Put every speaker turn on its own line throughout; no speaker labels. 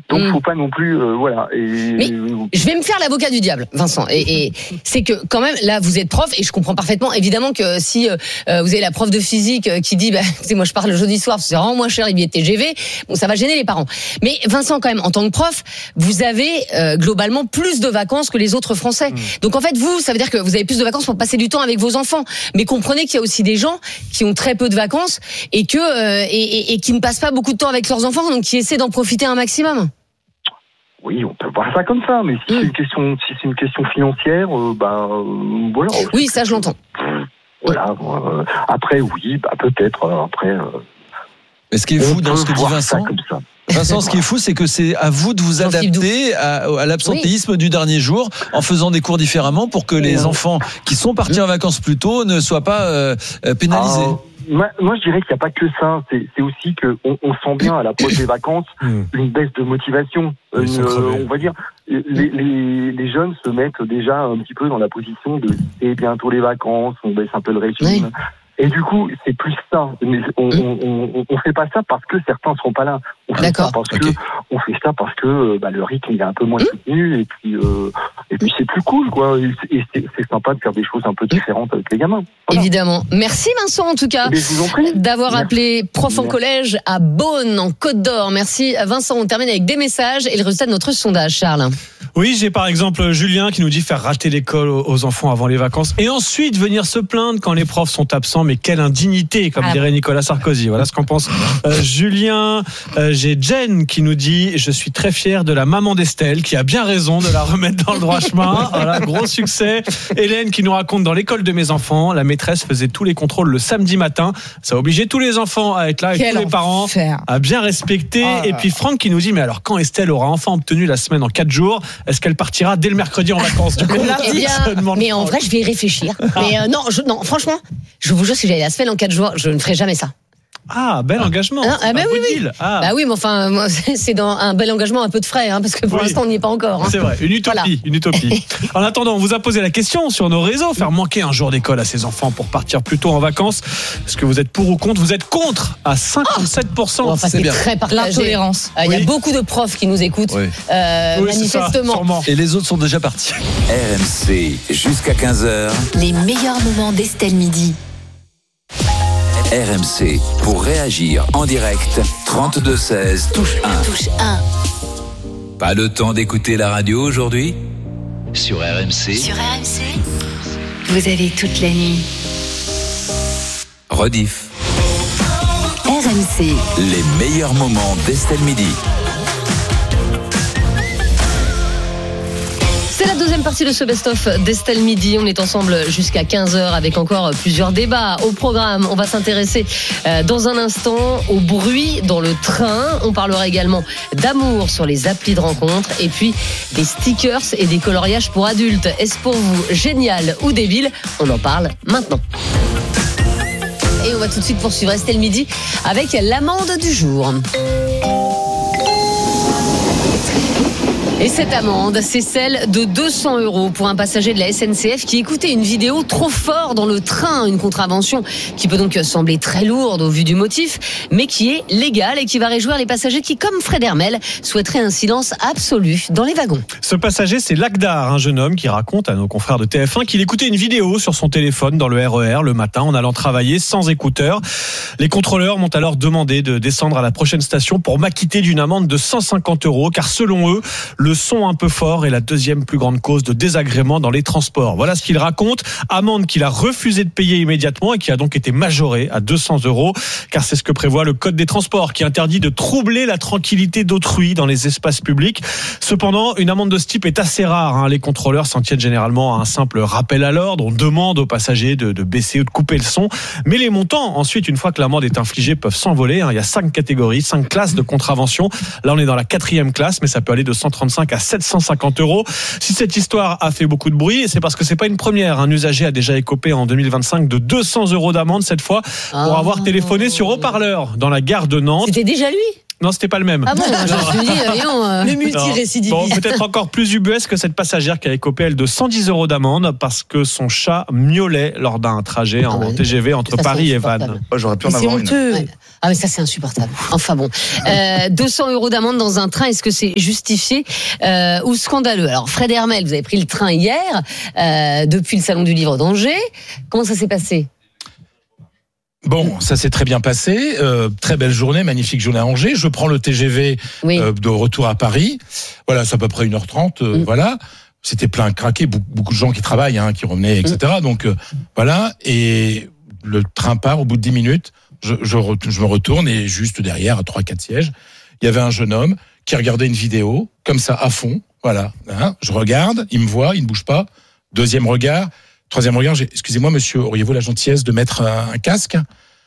Donc faut pas non plus voilà.
Mais je vais me faire l'avocat du diable, Vincent. Et c'est que quand même là vous êtes prof et je comprends parfaitement. Évidemment que si vous avez la prof de physique qui dit écoutez, moi je pars le jeudi soir, c'est vraiment moins cher les billets de TGV. Bon, ça va gêner les parents. Mais Vincent, quand même, en tant que prof, vous avez globalement plus de vacances que les autres Français. Donc en fait vous, ça veut dire que vous avez plus de vacances pour passer du temps avec vos enfants. Mais comprenez qu'il y a aussi des gens qui ont très peu de vacances et et qui ne passent pas beaucoup de temps avec leurs enfants, donc qui essaient d'en profiter un maximum.
Oui, on peut voir ça comme ça, mais si c'est une question financière, voilà.
Oui, ça je l'entends.
Voilà. Après, oui, peut-être. Après.
Mais ce qui est fou dans ce que dit Vincent. Vincent, ce qui est fou, c'est que c'est à vous de vous adapter à l'absentéisme du dernier jour en faisant des cours différemment pour que les enfants qui sont partis en vacances plus tôt ne soient pas pénalisés.
Moi, je dirais qu'il n'y a pas que ça. C'est aussi qu'on sent bien à l'approche des vacances une baisse de motivation. On va dire, les jeunes se mettent déjà un petit peu dans la position de c'est bientôt les vacances, on baisse un peu le régime. Oui. Et du coup, c'est plus ça. Mais on fait pas ça parce que certains seront pas là. On fait ça parce que le rythme il est un peu moins soutenu et puis c'est plus cool quoi. Et c'est sympa de faire des choses un peu différentes avec les gamins. Voilà.
Évidemment. Merci Vincent en tout cas d'avoir appelé prof en collège à Beaune en Côte d'Or. Merci Vincent. On termine avec des messages et le résultat de notre sondage, Charles.
Oui, j'ai par exemple Julien qui nous dit faire rater l'école aux enfants avant les vacances et ensuite venir se plaindre quand les profs sont absents. Mais quelle indignité, comme dirait Nicolas Sarkozy. Voilà ce qu'en pense Julien. J'ai Jen qui nous dit « Je suis très fier de la maman d'Estelle qui a bien raison de la remettre dans le droit chemin. » Voilà, gros succès. Hélène qui nous raconte « Dans l'école de mes enfants, la maîtresse faisait tous les contrôles le samedi matin. Ça a obligé tous les enfants à être là et tous les parents à bien respecter. » Et puis Franck qui nous dit « Mais alors quand Estelle aura enfin obtenu la semaine en 4 jours, est-ce qu'elle partira dès le mercredi en vacances ?» Du coup,
mais en vrai, je vais y réfléchir. Mais non, franchement, je vous jure, si j'avais la semaine en 4 jours, je ne ferai jamais ça.
Ah, bel engagement.
Oui. Bah oui, mais enfin, moi, c'est dans un bel engagement, un peu de frais, parce que pour l'instant, on n'y est pas encore.
C'est vrai, une utopie. En attendant, on vous a posé la question sur nos réseaux, faire manquer un jour d'école à ses enfants pour partir plus tôt en vacances. Est-ce que vous êtes pour ou contre ? Vous êtes contre à 57%.
C'est bien. Très partagé. L'intolérance. Il y a beaucoup de profs qui nous écoutent, manifestement.
Et les autres sont déjà partis.
RMC, jusqu'à 15h.
Les meilleurs moments d'Estelle Midi.
RMC, pour réagir en direct, 32-16, touche 1. Pas le temps d'écouter la radio aujourd'hui ? Sur RMC.
Vous avez toute la nuit.
Rediff.
RMC.
Les meilleurs moments d'Estelle Midi.
C'est la deuxième partie de ce best-of d'Estelle Midi. On est ensemble jusqu'à 15h avec encore plusieurs débats au programme. On va s'intéresser dans un instant au bruit dans le train. On parlera également d'amour sur les applis de rencontre et puis des stickers et des coloriages pour adultes. Est-ce pour vous génial ou débile ? On en parle maintenant. Et on va tout de suite poursuivre Estelle Midi avec l'amende du jour. Et cette amende, c'est celle de 200 € pour un passager de la SNCF qui écoutait une vidéo trop fort dans le train. Une contravention qui peut donc sembler très lourde au vu du motif, mais qui est légale et qui va réjouir les passagers qui, comme Fred Hermel, souhaiteraient un silence absolu dans les wagons.
Ce passager, c'est Lagdar, un jeune homme qui raconte à nos confrères de TF1 qu'il écoutait une vidéo sur son téléphone dans le RER le matin en allant travailler sans écouteurs. Les contrôleurs m'ont alors demandé de descendre à la prochaine station pour m'acquitter d'une amende de 150 € car selon eux, le son un peu fort est la deuxième plus grande cause de désagrément dans les transports. Voilà ce qu'il raconte. Amende qu'il a refusé de payer immédiatement et qui a donc été majorée à 200 € car c'est ce que prévoit le Code des transports qui interdit de troubler la tranquillité d'autrui dans les espaces publics. Cependant, une amende de ce type est assez rare. Les contrôleurs s'en tiennent généralement à un simple rappel à l'ordre. On demande aux passagers de baisser ou de couper le son. Mais les montants, ensuite, une fois que l'amende est infligée, peuvent s'envoler. Il y a 5 catégories, 5 classes de contravention. Là, on est dans la 4e classe, mais ça peut aller de 135 à 750 €. Si cette histoire a fait beaucoup de bruit, c'est parce que c'est pas une première. Un usager a déjà écopé en 2025 de 200 € d'amende cette fois pour avoir téléphoné sur haut-parleur dans la gare de Nantes.
C'était déjà lui ?
Non, c'était pas le même.
Ah bon, je me suis dit,
le multirécidiviste.
Bon, peut-être encore plus ubuesque que cette passagère qui a écopé, elle, de 110 € d'amende parce que son chat miaulait lors d'un trajet en TGV entre Paris et Vannes.
J'aurais pu en avoir une.
Ouais. Ah mais ça c'est insupportable. Enfin bon, 200 € d'amende dans un train, est-ce que c'est justifié ou scandaleux? Alors Fred Hermel, vous avez pris le train hier depuis le salon du livre d'Angers. Comment ça s'est passé?
Bon, ça s'est très bien passé. Très belle journée, magnifique journée à Angers. Je prends le TGV de retour à Paris. Voilà, c'est à peu près 1h30. Voilà, c'était plein craqué, beaucoup de gens qui travaillent, qui revenaient, etc. Donc voilà, et le train part au bout de 10 minutes. Je me retourne et juste derrière, à 3-4 sièges, il y avait un jeune homme qui regardait une vidéo comme ça à fond. Voilà, je regarde, il me voit, il ne bouge pas. Deuxième regard. Troisième regard, excusez-moi monsieur, auriez-vous la gentillesse de mettre un casque?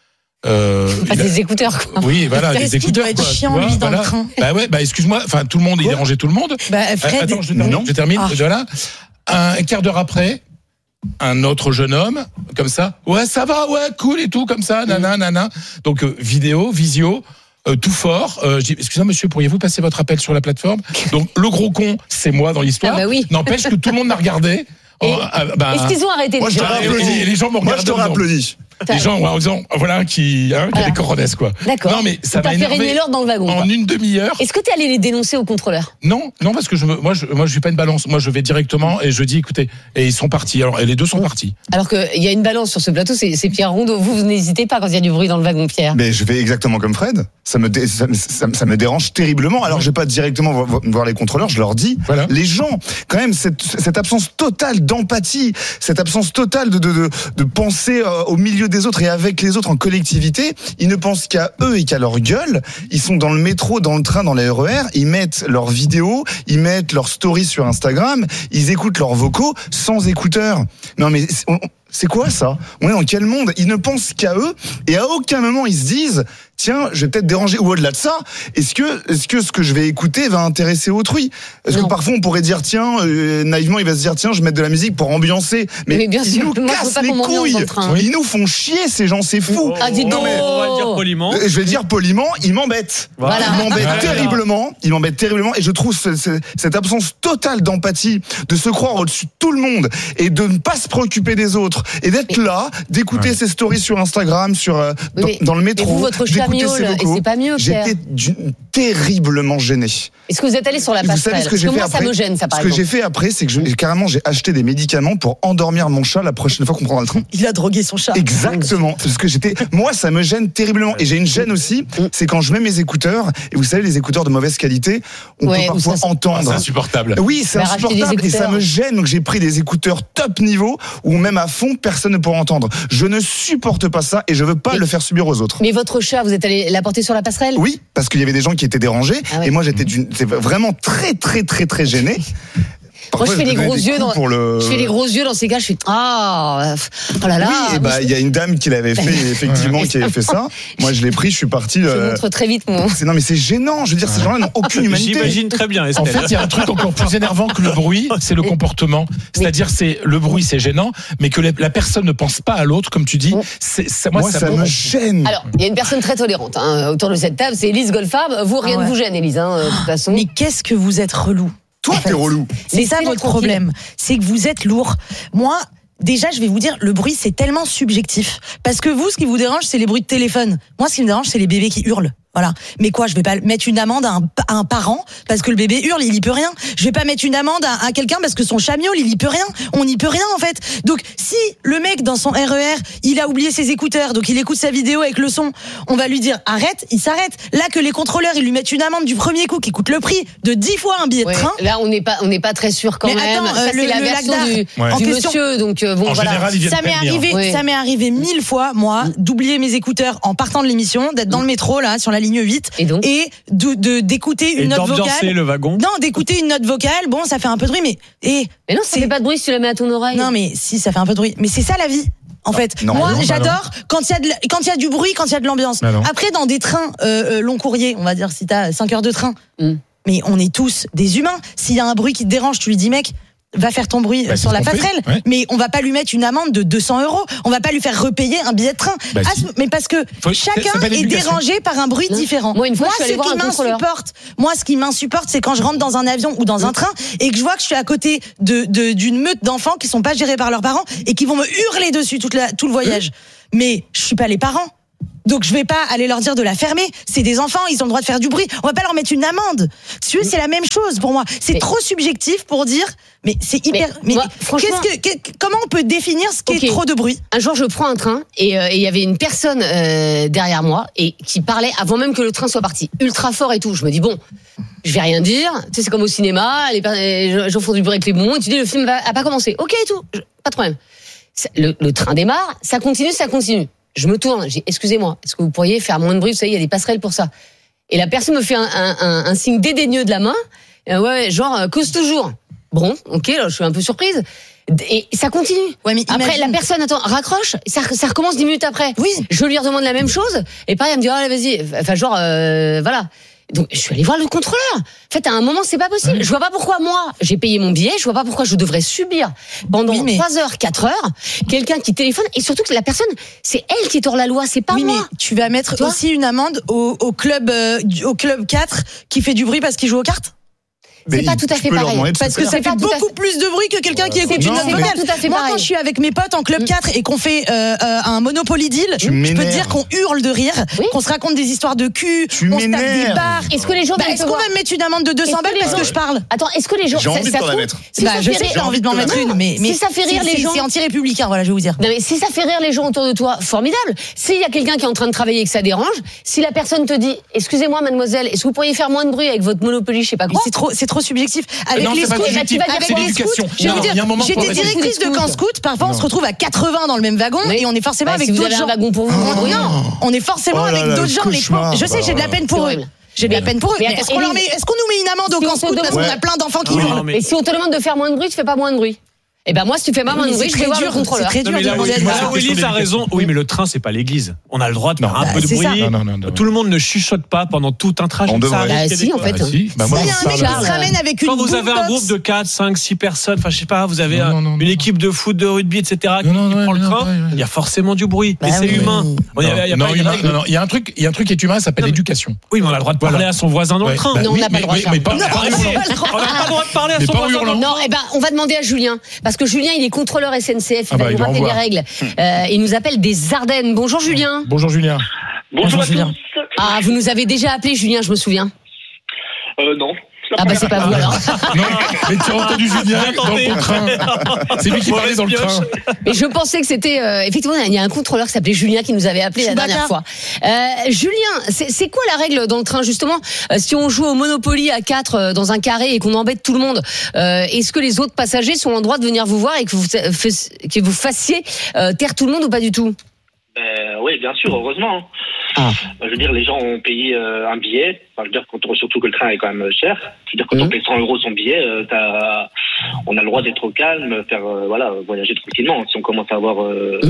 Des écouteurs quoi.
Oui, voilà, des écouteurs.
Il doit être chiant lui dans le train.
Excuse-moi, enfin tout le monde, il dérangeait tout le monde.
Fred,
attends, je termine. Voilà. Un quart d'heure après, un autre jeune homme, comme ça. Ouais, ça va, ouais, cool et tout, comme ça, nana. Donc visio. Tout fort. Je dis, excusez-moi monsieur, pourriez-vous passer votre appel sur la plateforme? Donc le gros con, c'est moi dans l'histoire.
Ah bah oui.
N'empêche que tout le monde m'a regardé.
Est-ce qu'ils ont arrêté?
Moi, je t'aurais applaudi.
Les gens me regardent.
Moi, je t'aurais applaudi.
Les gens en disant voilà qui a des coronesses quoi.
D'accord.
Non mais ça m'a
fait régner l'ordre dans le wagon.
En une demi-heure.
Est-ce que tu es allé les dénoncer au contrôleur?
Non parce que moi je suis pas une balance. Moi je vais directement et je dis écoutez, et ils sont partis. Alors et les deux sont partis.
Alors que il y a une balance sur ce plateau, c'est Pierre Rondeau. Vous n'hésitez pas quand il y a du bruit dans le wagon, Pierre.
Mais je fais exactement comme Fred. Ça me dérange terriblement. Alors je vais pas directement voir les contrôleurs, je leur dis les gens quand même cette absence totale d'empathie, cette absence totale de penser au milieu des autres et avec les autres en collectivité, ils ne pensent qu'à eux et qu'à leur gueule. Ils sont dans le métro, dans le train, dans les RER, ils mettent leurs vidéos, ils mettent leurs stories sur Instagram, ils écoutent leurs vocaux sans écouteurs. Non mais c'est quoi ça? On est dans quel monde? Ils ne pensent qu'à eux et à aucun moment ils se disent tiens, je vais peut-être déranger, ou au-delà de ça, est-ce que ce que je vais écouter va intéresser autrui? Est-ce que parfois on pourrait dire tiens, naïvement il va se dire tiens, je vais mettre de la musique pour ambiancer, mais
bien
ils
sûr,
nous cassent les couilles, ils nous font chier ces gens, c'est fou.
Dis donc.
On va le dire poliment.
Je vais le dire poliment, ils m'embêtent.
Voilà.
Ils m'embêtent terriblement et je trouve cette absence totale d'empathie, de se croire au-dessus de tout le monde et de ne pas se préoccuper des autres et d'être là, d'écouter ses stories sur Instagram, dans le métro.
Mais vous, votre chat miaule, et c'est pas mieux, Pierre.
J'étais terriblement gêné.
Est-ce que vous êtes allé sur la passerelle?
Parce que moi, ça me gêne, ça, par exemple. Ce que j'ai fait après, c'est que j'ai acheté des médicaments pour endormir mon chat la prochaine fois qu'on prendra le train.
Il a drogué son chat.
Exactement. Parce que moi, ça me gêne terriblement. Et j'ai une gêne aussi, c'est quand je mets mes écouteurs, et vous savez, les écouteurs de mauvaise qualité, on peut parfois entendre.
C'est insupportable.
Oui, c'est insupportable. Et ça me gêne. Donc j'ai pris des écouteurs top niveau, où même à fond, personne ne pourra entendre. Je ne supporte pas ça, et je veux pas le faire subir aux autres.
Mais votre chat, vous êtes allé la porter sur la passerelle?
Oui, parce qu'il y avait des gens qui étaient dérangés, et moi j'étais vraiment très très très très gêné.
Moi, je fais les gros yeux dans ces cas. Je fais oh là là.
Oui, et il y a une dame qui l'avait fait effectivement, qui avait fait ça. Moi, je l'ai pris, je suis parti.
Je montre très vite moi.
Non, mais c'est gênant. Je veux dire, ces gens-là n'ont aucune humanité.
J'imagine très bien.
En fait, il y a un truc encore plus énervant que le bruit, c'est le comportement. C'est-à-dire, le bruit, c'est gênant, mais que la personne ne pense pas à l'autre, comme tu dis.
Moi, ça me gêne.
Alors, il y a une personne très tolérante autour de cette table, c'est Élise Goldfarb. Vous, rien ne vous gêne, Élise, de toute façon.
Mais qu'est-ce que vous êtes relou?
Toi, t'es relou.
C'est ça votre problème. C'est que vous êtes lourd. Moi, déjà, je vais vous dire, le bruit, c'est tellement subjectif. Parce que vous, ce qui vous dérange, c'est les bruits de téléphone. Moi, ce qui me dérange, c'est les bébés qui hurlent. Voilà. Mais quoi, je vais pas mettre une amende à un parent parce que le bébé hurle, il y peut rien. Je vais pas mettre une amende à quelqu'un parce que son chat miaule, il y peut rien. On n'y peut rien, en fait. Donc, si le mec, dans son RER, il a oublié ses écouteurs, donc il écoute sa vidéo avec le son, on va lui dire arrête, il s'arrête. Là, que les contrôleurs, ils lui mettent une amende du premier coup qui coûte le prix de 10 fois un billet de train.
Là, on n'est pas très sûr quand même.
Attends,
ça, c'est la version du monsieur, donc bon,
en
voilà.
Général,
ça m'est arrivé 1000 fois, moi, d'oublier mes écouteurs en partant de l'émission, d'être dans le métro, là, sur la ligne 8. Et d'écouter une note vocale.
Le wagon.
Non, d'écouter une note vocale. Bon, ça fait un peu de bruit, mais
non, ça fait pas de bruit si tu la mets à ton oreille.
Non, mais si, ça fait un peu de bruit. Mais c'est ça la vie. En fait, moi, j'adore quand il y a du bruit, quand il y a de l'ambiance. Après, dans des trains long courrier, on va dire, si t'as 5 heures de train, mais on est tous des humains. S'il y a un bruit qui te dérange, tu lui dis, mec, va faire ton bruit sur la passerelle, mais on va pas lui mettre une amende de 200 €. On va pas lui faire repayer un billet de train. Mais parce que chacun est dérangé par un bruit différent.
Moi,
ce qui m'insupporte, c'est quand je rentre dans un avion ou dans un train et que je vois que je suis à côté d'une meute d'enfants qui sont pas gérés par leurs parents et qui vont me hurler dessus tout le voyage. Mais je suis pas les parents. Donc je vais pas aller leur dire de la fermer. C'est des enfants, ils ont le droit de faire du bruit. On va pas leur mettre une amende. C'est la même chose pour moi. C'est trop subjectif pour dire. Mais c'est hyper.
Moi, franchement,
comment on peut définir ce qu'est trop de bruit ?
Un jour, je prends un train et il y avait une personne derrière moi et qui parlait avant même que le train soit parti, ultra fort et tout. Je me dis bon, je vais rien dire. Tu sais, c'est comme au cinéma, les gens font du bruit avec les bonbons et tu dis le film a pas commencé. Ok et tout, pas de problème. Le train démarre, ça continue. Je me tourne, j'ai excusez-moi, est-ce que vous pourriez faire moins de bruit ? Vous savez, il y a des passerelles pour ça. Et la personne me fait un signe dédaigneux de la main. Genre, cause toujours. Bon, ok, là, je suis un peu surprise. Et ça continue.
Ouais, mais
après, la personne, raccroche, ça recommence 10 minutes après.
Oui.
Je lui redemande la même chose. Et pareil, elle me dit, allez, vas-y. Enfin, genre, voilà. Donc, je suis allée voir le contrôleur. En fait, à un moment, c'est pas possible. Je vois pas pourquoi moi, j'ai payé mon billet. Je vois pas pourquoi je devrais subir pendant 3 heures, 4 heures, quelqu'un qui téléphone. Et surtout que la personne, c'est elle qui tord la loi, c'est pas moi.
Mais tu vas mettre aussi une amende au club 4 qui fait du bruit parce qu'il joue aux cartes.
C'est pas tout à fait pareil.
Parce que ça fait beaucoup plus de bruit que quelqu'un qui écoute une note vocale. Moi, quand je suis avec mes potes en club 4 et qu'on fait un Monopoly deal, je peux te dire qu'on hurle de rire, qu'on se raconte des histoires de cul, on se tape des barres.
Est-ce que les gens
est-ce qu'on va me mettre une amende de 200 balles parce que je parle ?
Attends, est-ce que les gens
J'ai envie de t'en la mettre.
Je sais que j'ai envie de m'en mettre une, mais
si ça fait rire les gens,
c'est anti-républicain, voilà, je vais vous dire.
Non, mais si ça fait rire les gens autour de toi, formidable. S'il y a quelqu'un qui est en train de travailler et que ça dérange, si la personne te dit, excusez-moi, mademoiselle, est-ce que vous pourriez faire moins de bruit avec votre Monopoly, je sais pas quoi.
C'est trop subjectif.
Non, c'est pas subjectif, c'est l'éducation.
J'étais directrice de camp scout. Parfois, on se retrouve à 80 dans le même wagon et on est forcément avec d'autres gens.
Un wagon pour vous.
Non, on est forcément avec d'autres gens. Je sais, j'ai de la peine pour eux. J'ai de la peine pour eux. Est-ce qu'on nous met une amende au camp scout parce qu'on a plein d'enfants qui hurlent ?
Et si on te demande de faire moins de bruit, tu fais pas moins de bruit. Eh ben moi, si tu fais pas moins de bruit, je vais voir le contrôleur.
C'est très dur de demander à
Là où Élise a raison. Oui, mais le train, c'est pas l'église. On a le droit de faire un peu de bruit. Tout le monde ne chuchote pas pendant tout un trajet.
Si, en fait.
S'il y a un mec qui se ramène avec une
quand vous avez un groupe de 4, 5, 6 personnes, enfin je sais pas, vous avez une équipe de foot, de rugby, etc. qui prend le train, il y a forcément du bruit. Et c'est humain.
Non, il y a un truc qui est humain, ça s'appelle l'éducation.
Oui, mais on a le droit de parler à son voisin dans le train.
Non, on n'a pas le droit.
On n'a pas le droit de parler à son voisin.
Non, eh ben on va demander à Julien, parce que Julien, il est contrôleur SNCF, il va nous rappeler les règles. Il nous appelle des Ardennes. Bonjour Julien.
Bonjour Julien.
Bonjour à tous.
Ah, vous nous avez déjà appelé Julien, je me souviens.
Non.
Ah bah c'est pas vous alors.
Non, mais tu as entendu Julien dans ton train. C'est lui qui parlait dans le train.
Mais je pensais que c'était effectivement il y a un contrôleur qui s'appelait Julien qui nous avait appelé la dernière fois. Julien, c'est quoi la règle dans le train justement si on joue au Monopoly à 4 dans un carré et qu'on embête tout le monde, est-ce que les autres passagers sont en droit de venir vous voir et que vous fassiez taire tout le monde ou pas du tout?
Oui, bien sûr, heureusement. Je veux dire, les gens ont payé un billet. Enfin, je veux dire, surtout que le train est quand même cher. Je veux dire, quand on paye 100 € son billet, on a le droit d'être au calme, faire voyager tranquillement. Si on commence à avoir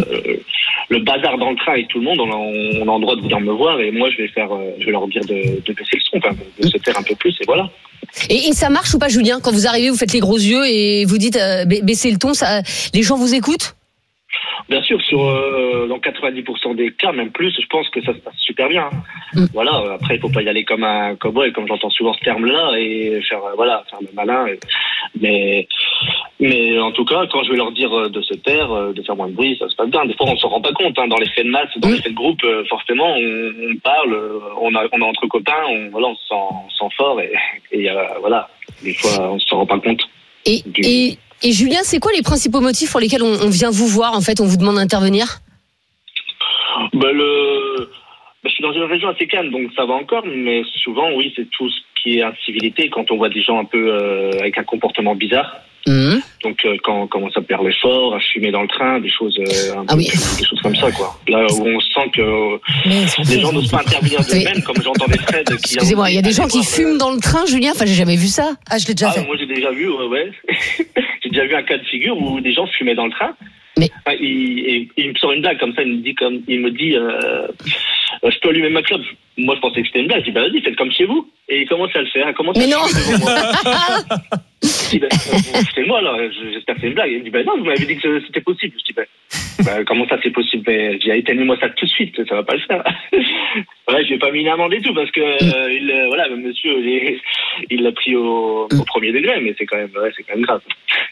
le bazar dans le train avec tout le monde, on a le droit de venir me voir. Et moi, je vais leur dire de baisser le son, de se taire un peu plus. Et voilà.
Et ça marche ou pas, Julien? Quand vous arrivez, vous faites les gros yeux et vous dites baissez le ton, les gens vous écoutent?
Bien sûr, dans 90% des cas, même plus, je pense que ça se passe super bien. Voilà, après, il faut pas y aller comme un cow-boy, comme j'entends souvent ce terme-là, et faire le malin. Mais en tout cas, quand je vais leur dire de se taire, de faire moins de bruit, ça se passe bien. Des fois, on s'en rend pas compte, dans les faits de masse, dans les faits de groupe, forcément, on parle, on est entre copains, on se sent fort, et voilà, des fois, on s'en rend pas compte.
Et Julien, c'est quoi les principaux motifs pour lesquels on vient vous voir, en fait, on vous demande d'intervenir?
Je suis dans une région assez calme, donc ça va encore, mais souvent, oui, c'est tout ce qui est incivilité, quand on voit des gens un peu avec un comportement bizarre. Donc quand on commence à perdre l'effort, à fumer dans le train, des choses des choses comme ça, quoi. Là où on sent que les gens n'osent pas intervenir d'eux-mêmes, comme j'entendais Fred qui...
Excusez-moi, il y a des gens qui fument dans le train, Julien? Enfin, j'ai jamais vu ça.
Ah, je l'ai déjà fait.
Moi, j'ai déjà vu, ouais. J'ai déjà vu un cas de figure où des gens fumaient dans le train.
Mais...
il me sort une blague comme ça, il me dit je peux allumer ma clope. Moi, je pensais que c'était une blague. Je dis, vas-y, faites comme chez vous. Et il commence à le faire.
Mais non.
Je dis, c'est moi, là, j'espère que c'est une blague. Il me dit, non, vous m'avez dit que c'était possible. Je dis, comment ça c'est possible? Je dis, éteignez-moi ça tout de suite, ça va pas le faire. Ouais, je vais pas mis une amende et tout, parce que, le monsieur, il l'a pris au premier degré, mais c'est quand même grave.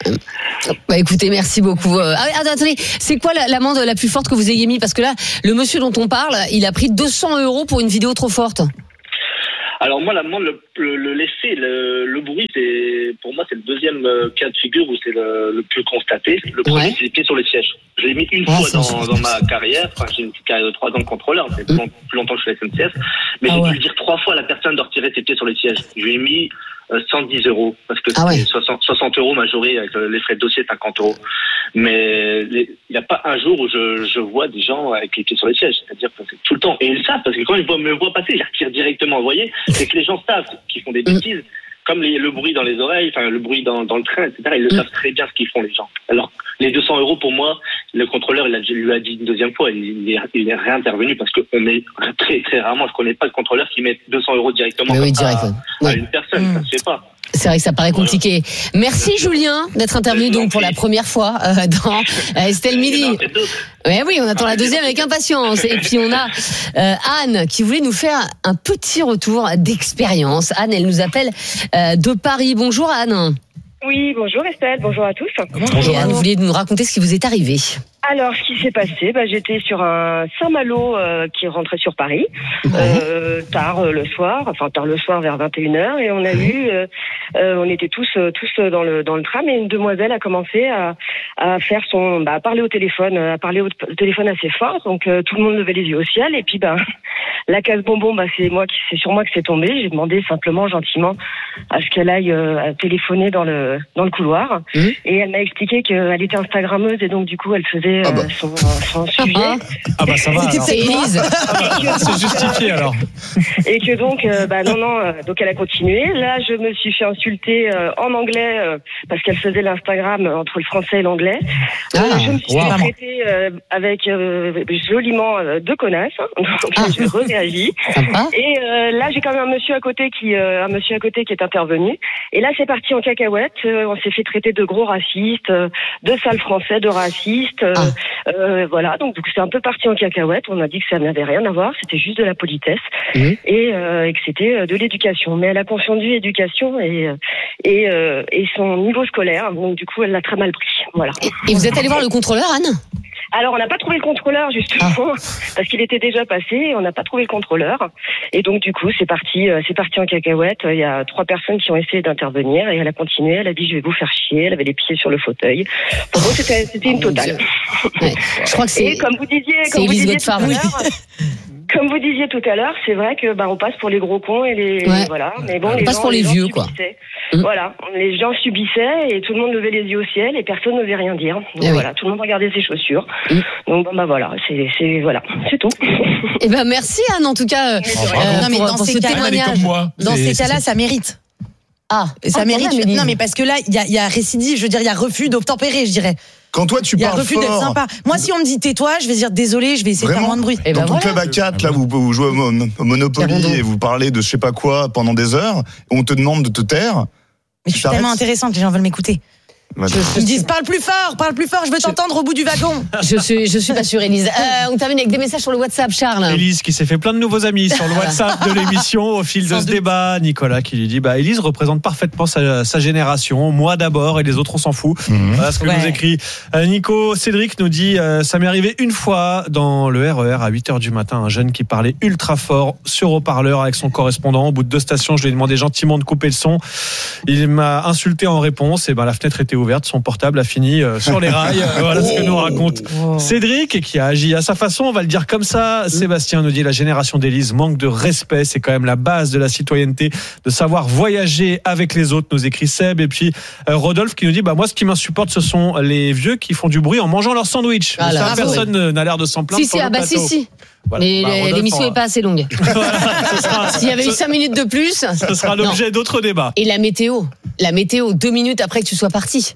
Bah écoutez, merci beaucoup. Attendez, c'est quoi l'amende la plus forte que vous ayez mis? Parce que là, le monsieur dont on parle, il a pris 200 € pour une vidéo trop forte.
Alors moi, l'amende, l'effet, le bruit, pour moi, c'est le deuxième cas de figure où c'est le plus constaté. Le premier, c'est les pieds sur le siège. Je l'ai mis une fois dans ma carrière. Enfin, j'ai une petite carrière de 3 ans de contrôleur. C'est plus longtemps que je suis à la SNCF. Mais j'ai dû le dire 3 fois à la personne de retirer ses pieds sur le siège. Je lui ai mis 110 € parce que c'est 60 € majoré avec les frais de dossier, 50 €. Mais il n'y a pas un jour où je vois des gens avec les pieds sur les sièges. C'est-à-dire que c'est tout le temps. Et ils le savent parce que quand ils me voient passer, ils retirent directement. Vous voyez, c'est que les gens savent qu'ils font des bêtises. Comme le bruit dans les oreilles, enfin le bruit dans le train, etc. Ils le savent très bien ce qu'ils font les gens. Alors les 200 € pour moi, le contrôleur il lui a dit une deuxième fois, il est réintervenu parce que on est très très rarement, je connais pas de contrôleur qui met 200 € directement à une personne, ça se fait pas.
C'est vrai que ça paraît compliqué. Merci Julien d'être intervenu donc pour la première fois dans Estelle Midi. Oui, on attend la deuxième avec impatience. Et puis on a Anne qui voulait nous faire un petit retour d'expérience. Anne, elle nous appelle de Paris. Bonjour Anne.
Oui, bonjour Estelle, bonjour à tous.
Bonjour Anne, vous vouliez nous raconter ce qui vous est arrivé.
Alors, ce qui s'est passé, j'étais sur un Saint-Malo qui rentrait sur Paris, tard le soir vers 21h, et on a eu, on était tous dans le tram, et une demoiselle a commencé à faire à parler au téléphone, assez fort, donc tout le monde levait les yeux au ciel, et puis la case bonbon, c'est sur moi que c'est tombé. J'ai demandé simplement, gentiment, à ce qu'elle aille téléphoner dans le couloir, et elle m'a expliqué qu'elle était instagrammeuse, et donc du coup elle faisait son sujet.
Ça va.
C'est Élise.
C'est justifié alors.
Et que donc, donc elle a continué. Là, je me suis fait insulter en anglais parce qu'elle faisait l'Instagram entre le français et l'anglais. Je me suis fait traiter avec joliment de connasse. Donc j'ai réagi. Et là, j'ai quand même un monsieur à côté qui est intervenu. Et là, c'est parti en cacahuète. On s'est fait traiter de gros racistes, de sales français, de racistes. Voilà, donc c'est un peu parti en cacahuète. On a dit que ça n'avait rien à voir, c'était juste de la politesse et que c'était de l'éducation. Mais elle a confondu éducation et son niveau scolaire. Donc du coup, elle l'a très mal pris. Voilà.
Et vous êtes allé voir le contrôleur, Anne ?
Alors, on n'a pas trouvé le contrôleur, justement, parce qu'il était déjà passé, et on n'a pas trouvé le contrôleur. Et donc, du coup, c'est parti en cacahuète. Il y a 3 personnes qui ont essayé d'intervenir, et elle a continué. Elle a dit, je vais vous faire chier. Elle avait les pieds sur le fauteuil. Pour moi, c'était une totale.
Ouais. Je crois que c'est.
Et comme vous disiez tout à l'heure, c'est vrai que on passe pour les gros cons et les voilà. Mais bon,
on passe pour les vieux, quoi.
Voilà, les gens subissaient et tout le monde levait les yeux au ciel et personne n'osait rien dire. Donc, voilà, tout le monde regardait ses chaussures. Donc voilà, c'est tout.
Eh ben merci Anne en tout cas.
Non mais dans ces cas-là, ça mérite. Ça mérite. Non mais parce que là, il y a récidive. Je veux dire, il y a refus d'obtempérer, je dirais.
Quand toi tu parles
refus d'être sympa. Moi, si on me dit tais-toi, je vais dire désolé, je vais essayer de faire moins de bruit.
Dans ton club à 4, là, vous jouez au Monopoly et vous parlez de je sais pas quoi pendant des heures, on te demande de te taire.
Mais je suis tellement intéressante, les gens veulent m'écouter. Ils me disent parle plus fort, je veux t'entendre au bout du wagon.
Je suis pas sûre, Élise. On termine avec des messages sur le WhatsApp, Charles.
Élise qui s'est fait plein de nouveaux amis sur le WhatsApp de l'émission au fil de ce débat. Nicolas qui lui dit Élise représente parfaitement sa génération. Moi d'abord et les autres on s'en fout. Voilà ce que nous écrit Nico. Cédric nous dit ça m'est arrivé une fois dans le RER à 8h du matin, un jeune qui parlait ultra fort sur haut-parleur avec son correspondant. Au bout de 2 stations, je lui ai demandé gentiment de couper le son. Il m'a insulté en réponse et la fenêtre était ouverte, son portable a fini sur les rails. Voilà ce que nous raconte Cédric, qui a agi à sa façon, on va le dire comme ça. Sébastien nous dit la génération d'Élise manque de respect, c'est quand même la base de la citoyenneté, de savoir voyager avec les autres, nous écrit Seb. Et puis Rodolphe qui nous dit moi ce qui m'insupporte ce sont les vieux qui font du bruit en mangeant leur sandwich. Personne n'a l'air de s'en plaindre.
Si. Voilà. Mais l'émission n'est pas assez longue. S'il y avait eu 5 minutes de plus,
ce sera l'objet d'autres débats.
Et la météo, 2 minutes après que tu sois parti.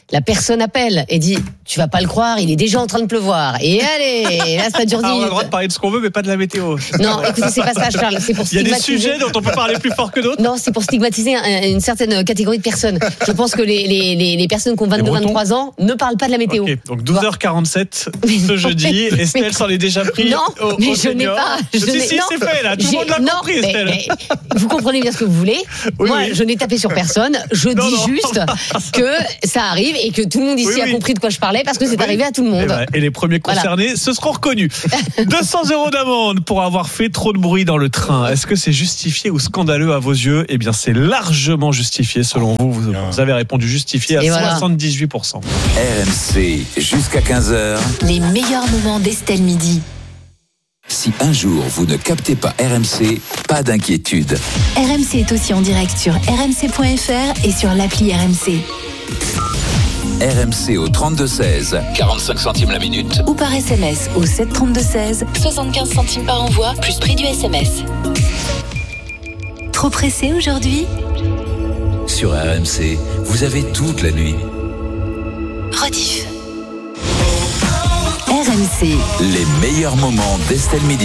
la personne appelle et dit tu vas pas le croire, il est déjà en train de pleuvoir. Et allez, là ça dure 10 minutes.
On a le droit de parler de ce qu'on veut, mais pas de la météo.
Non, écoutez, c'est pas ça, Charles. C'est pour
il y a des sujets dont on peut parler plus fort que d'autres.
Non, c'est pour stigmatiser une certaine catégorie de personnes. Je pense que les personnes qui ont 22-23 ans ne parlent pas de la météo.
Okay, donc 12h47 ce jeudi. Estelle s'en est déjà pris.
Non, mais je n'ai pas.
Si, c'est fait là. Tout le monde l'a compris, Estelle.
Mais, vous comprenez bien ce que vous voulez.
Oui,
moi, je n'ai tapé sur personne. Je dis juste que ça arrive et que tout le monde ici a compris de quoi je parlais parce que c'est arrivé à tout le monde.
Et les premiers concernés se seront reconnus. 200 € d'amende pour avoir fait trop de bruit dans le train. Est-ce que c'est justifié ou scandaleux à vos yeux? Eh bien, c'est largement justifié selon vous. Vous avez répondu justifié à 78%.
RMC jusqu'à 15h.
Les meilleurs moments d'Estelle Midi.
Si un jour vous ne captez pas RMC, pas d'inquiétude.
RMC est aussi en direct sur rmc.fr et sur l'appli RMC.
RMC au 32-16, 45 centimes la minute.
Ou par SMS au 732-16, 75 centimes par envoi, plus prix du SMS. Trop pressé aujourd'hui?
Sur RMC, vous avez toute la nuit.
Rediff. RMC.
Les meilleurs moments d'Estelle Midi.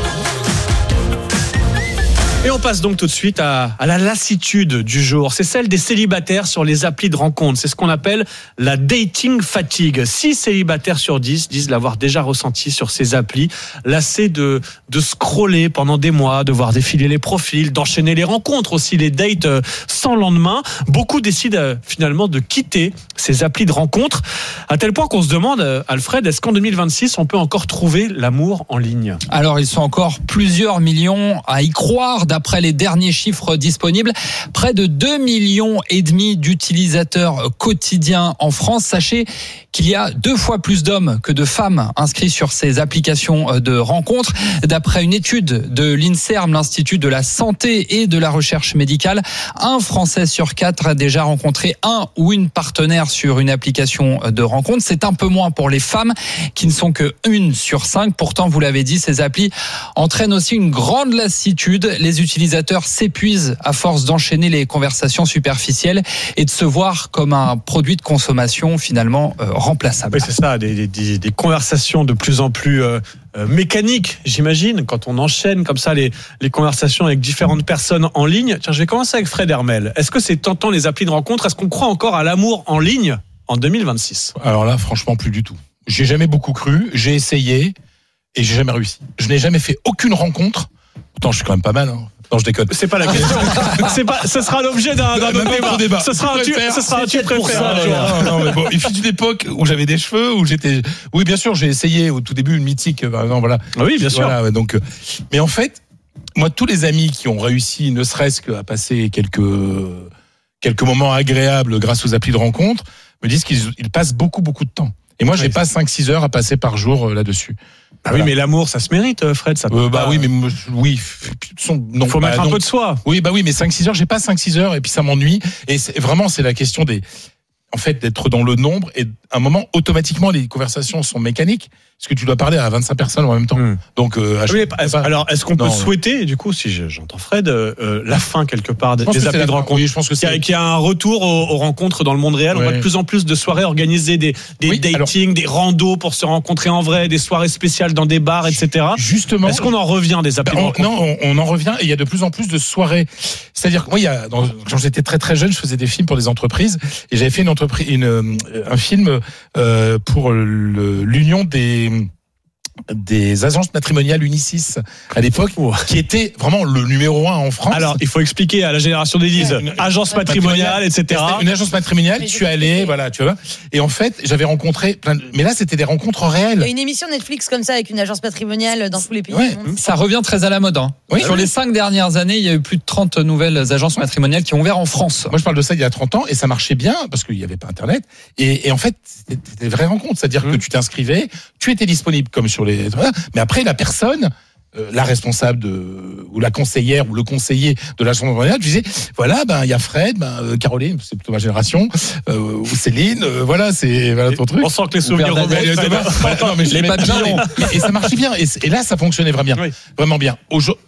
Et on passe donc tout de suite à la lassitude du jour. C'est celle des célibataires sur les applis de rencontres. C'est ce qu'on appelle la dating fatigue. 6 célibataires sur 10 disent l'avoir déjà ressenti sur ces applis. Lassés de scroller pendant des mois, de voir défiler les profils, d'enchaîner les rencontres aussi, les dates sans lendemain. Beaucoup décident finalement de quitter ces applis de rencontres. À tel point qu'on se demande, Alfred, est-ce qu'en 2026, on peut encore trouver l'amour en ligne?
Alors, ils sont encore plusieurs millions à y croire. D'après les derniers chiffres disponibles, près de 2,5 millions d'utilisateurs quotidiens en France. Sachez qu'il y a 2 fois plus d'hommes que de femmes inscrits sur ces applications de rencontres. D'après une étude de l'INSERM, l'Institut de la Santé et de la Recherche Médicale, un Français sur 4 a déjà rencontré un ou une partenaire sur une application de rencontre. C'est un peu moins pour les femmes qui ne sont que 1 sur 5. Pourtant, vous l'avez dit, ces applis entraînent aussi une grande lassitude. Les utilisateurs s'épuisent à force d'enchaîner les conversations superficielles et de se voir comme un produit de consommation finalement remplaçable.
Oui, c'est ça, des conversations de plus en plus mécaniques, j'imagine, quand on enchaîne comme ça les conversations avec différentes personnes en ligne. Tiens, je vais commencer avec Fred Hermel. Est-ce que c'est tentant les applis de rencontre? Est-ce qu'on croit encore à l'amour en ligne en 2026?
Alors là, franchement, plus du tout. J'ai jamais beaucoup cru, j'ai essayé et j'ai jamais réussi. Je n'ai jamais fait aucune rencontre. Pourtant, je suis quand même pas mal, hein. Non, je déconne.
C'est pas la question. Ce sera l'objet d'un autre débat. Ce sera un tu préfères.
Non, mais bon, il fut une époque où j'avais des cheveux, où j'étais. Oui, bien sûr, j'ai essayé au tout début une mythique. Non, voilà.
Oui, bien sûr.
Voilà, donc, mais en fait, moi, tous les amis qui ont réussi, ne serait-ce qu'à passer quelques moments agréables grâce aux applis de rencontre, me disent qu'ils passent beaucoup de temps. Et moi, j'ai pas 5-6 heures à passer par jour là-dessus.
Ah voilà. Oui, mais l'amour, ça se mérite, Fred. Ça
oui, mais oui.
Non, faut mettre un peu de soi.
Oui, oui, mais 5-6 heures, j'ai pas 5-6 heures et puis ça m'ennuie. Et c'est la question d'être dans le nombre et à un moment, automatiquement, les conversations sont mécaniques. Parce que tu dois parler à 25 personnes en même temps. Donc,
alors, est-ce qu'on peut souhaiter, du coup, si j'entends Fred, la fin quelque part des applis de rencontre?
Oui, je pense que
qu'il y a un retour aux rencontres dans le monde réel. On voit de plus en plus de soirées organisées, des datings, des randos pour se rencontrer en vrai, des soirées spéciales dans des bars, etc.
Justement.
Est-ce qu'on en revient des applis de rencontre?
Non, on en revient et il y a de plus en plus de soirées. C'est-à-dire que moi, quand j'étais très très jeune, je faisais des films pour des entreprises et j'avais fait un film pour l'union des agences matrimoniales Unicis à l'époque, qui était vraiment le numéro 1 en France.
Alors, il faut expliquer à la génération des 10, agence matrimoniale, etc.
Une agence matrimoniale, tu allais, voilà, tu vois. Et en fait, j'avais rencontré mais là, c'était des rencontres réelles.
Il y a une émission Netflix comme ça avec une agence matrimoniale dans tous les pays.
Ouais. Ça revient très à la mode, hein. Oui, sur les 5 dernières années, il y a eu plus de 30 nouvelles agences matrimoniales qui ont ouvert en France.
Moi, je parle de ça il y a 30 ans et ça marchait bien parce qu'il n'y avait pas Internet. Et en fait, c'était des vraies rencontres. C'est-à-dire que tu t'inscrivais, tu étais disponible comme sur mais après la personne, la responsable ou la conseillère ou le conseiller de l'agence matrimoniale, je disais voilà, il y a Fred, Caroline, c'est plutôt ma génération, ou Céline, voilà ton truc.
On sent que les souvenirs reviennent.
Les papillons. Et ça marchait bien. Et là, ça fonctionnait vraiment bien, vraiment bien.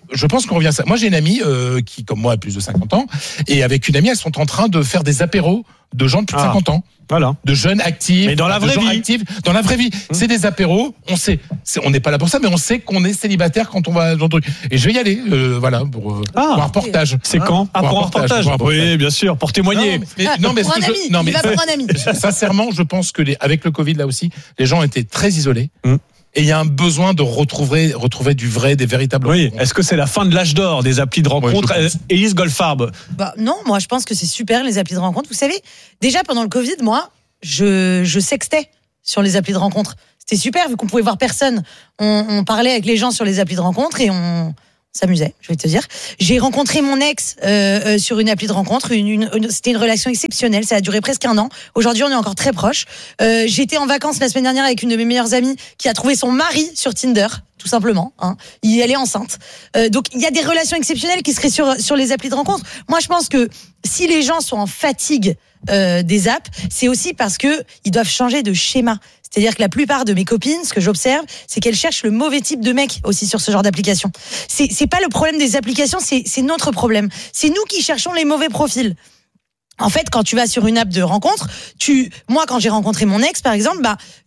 je pense qu'on revient à ça. Moi, j'ai une amie qui, comme moi, a plus de 50 ans, et avec une amie, elles sont en train de faire des apéros de gens de plus de 50 ans.
Voilà.
De jeunes actifs.
Mais dans la vraie vie.
Actifs, dans la vraie vie. C'est des apéros. On sait. On n'est pas là pour ça, mais on sait qu'on est célibataire quand on va dans le truc. Et je vais y aller, voilà, pour un reportage.
C'est quand? Pour un reportage. Oui, bien sûr, pour témoigner.
Pour un ami.
Sincèrement, je pense que avec le Covid, là aussi, les gens étaient très isolés. Et il y a un besoin de retrouver du vrai, des véritables rencontres.
Est-ce que c'est la fin de l'âge d'or des applis de rencontres? Élise Goldfarb.
Non, moi je pense que c'est super les applis de rencontres. Vous savez, déjà pendant le Covid, moi, je sextais sur les applis de rencontres. C'était super vu qu'on pouvait voir personne. On parlait avec les gens sur les applis de rencontres et on s'amusait, je vais te dire. J'ai rencontré mon ex sur une appli de rencontre. C'était une relation exceptionnelle. Ça a duré presque 1 an. Aujourd'hui, on est encore très proches. J'étais en vacances la semaine dernière avec une de mes meilleures amies qui a trouvé son mari sur Tinder, tout simplement. Elle est enceinte. Donc, il y a des relations exceptionnelles qui seraient sur les applis de rencontre. Moi, je pense que si les gens sont en fatigue des apps, c'est aussi parce que ils doivent changer de schéma. C'est-à-dire que la plupart de mes copines, ce que j'observe, c'est qu'elles cherchent le mauvais type de mec aussi sur ce genre d'application. C'est pas le problème des applications, c'est notre problème. C'est nous qui cherchons les mauvais profils. En fait, quand tu vas sur une app de rencontre, moi, quand j'ai rencontré mon ex, par exemple,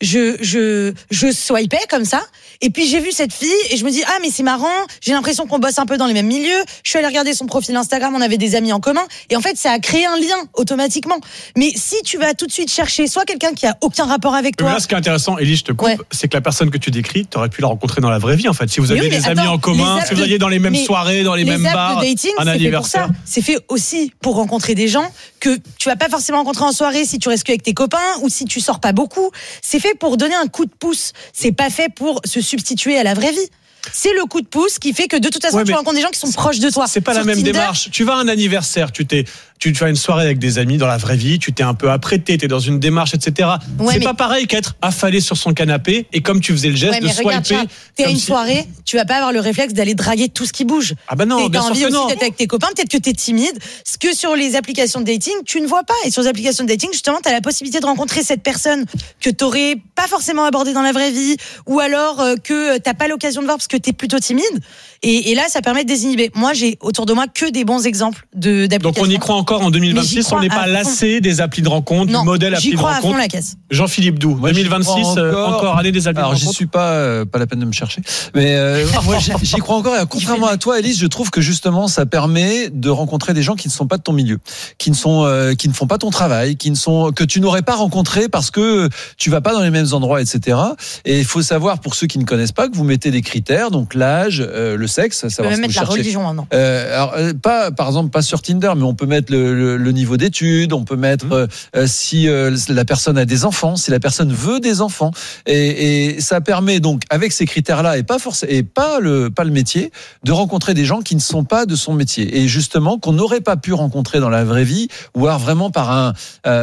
je swipais comme ça, et puis j'ai vu cette fille, et je me dis, mais c'est marrant, j'ai l'impression qu'on bosse un peu dans les mêmes milieux, je suis allée regarder son profil Instagram, on avait des amis en commun, et en fait, ça a créé un lien, automatiquement. Mais si tu vas tout de suite chercher soit quelqu'un qui a aucun rapport avec toi.
Mais là, ce qui est intéressant, Élie, je te coupe, c'est que la personne que tu décris, tu aurais pu la rencontrer dans la vraie vie, en fait. Si vous aviez des amis en commun, si vous alliez dans les mêmes soirées, dans les mêmes bars,
les apps de dating,
un anniversaire.
C'est fait aussi pour rencontrer des gens que tu vas pas forcément rencontrer en soirée si tu restes qu'avec tes copains ou si tu sors pas beaucoup. C'est fait pour donner un coup de pouce. C'est pas fait pour se substituer à la vraie vie. C'est le coup de pouce qui fait que de toute façon tu rencontres des gens qui sont proches de toi.
C'est pas la même
Tinder,
démarche. Tu vas à un anniversaire, tu fais une soirée avec des amis dans la vraie vie, tu t'es un peu apprêté, t'es dans une démarche, etc. C'est pas pareil qu'être affalé sur son canapé et comme tu faisais le geste de swiper.
T'es à une soirée, tu vas pas avoir le réflexe d'aller draguer tout ce qui bouge.
Ah bah non, bien sûr que non.
T'as envie aussi d'être avec tes copains, peut-être que t'es timide. Ce que sur les applications de dating, tu ne vois pas. Et sur les applications de dating, justement, t'as la possibilité de rencontrer cette personne que t'aurais pas forcément abordée dans la vraie vie, ou alors que t'as pas l'occasion de voir parce que t'es plutôt timide. Et là, ça permet de désinhiber. Moi, j'ai autour de moi que des bons exemples d'applications.
Donc on y croit encore en 2026, on n'est pas lassé des applis de rencontre, du modèle appli de rencontre.
J'y crois à fond la caisse.
Jean-Philippe Doux, 2026, encore année des applis de rencontre.
Alors j'y suis pas la peine de me chercher. Mais moi j'y crois encore. Et contrairement à toi, Élise, je trouve que justement ça permet de rencontrer des gens qui ne sont pas de ton milieu, qui ne font pas ton travail, que tu n'aurais pas rencontré parce que tu vas pas dans les mêmes endroits, etc. Et il faut savoir, pour ceux qui ne connaissent pas, que vous mettez des critères, donc l'âge, le sexe, savoir
ce que vous cherchez. La religion maintenant.
Alors par exemple pas sur Tinder, mais on peut mettre le niveau d'études, on peut mettre si la personne a des enfants, si la personne veut des enfants, et ça permet donc avec ces critères-là et pas le métier, de rencontrer des gens qui ne sont pas de son métier et justement qu'on n'aurait pas pu rencontrer dans la vraie vie ou alors vraiment par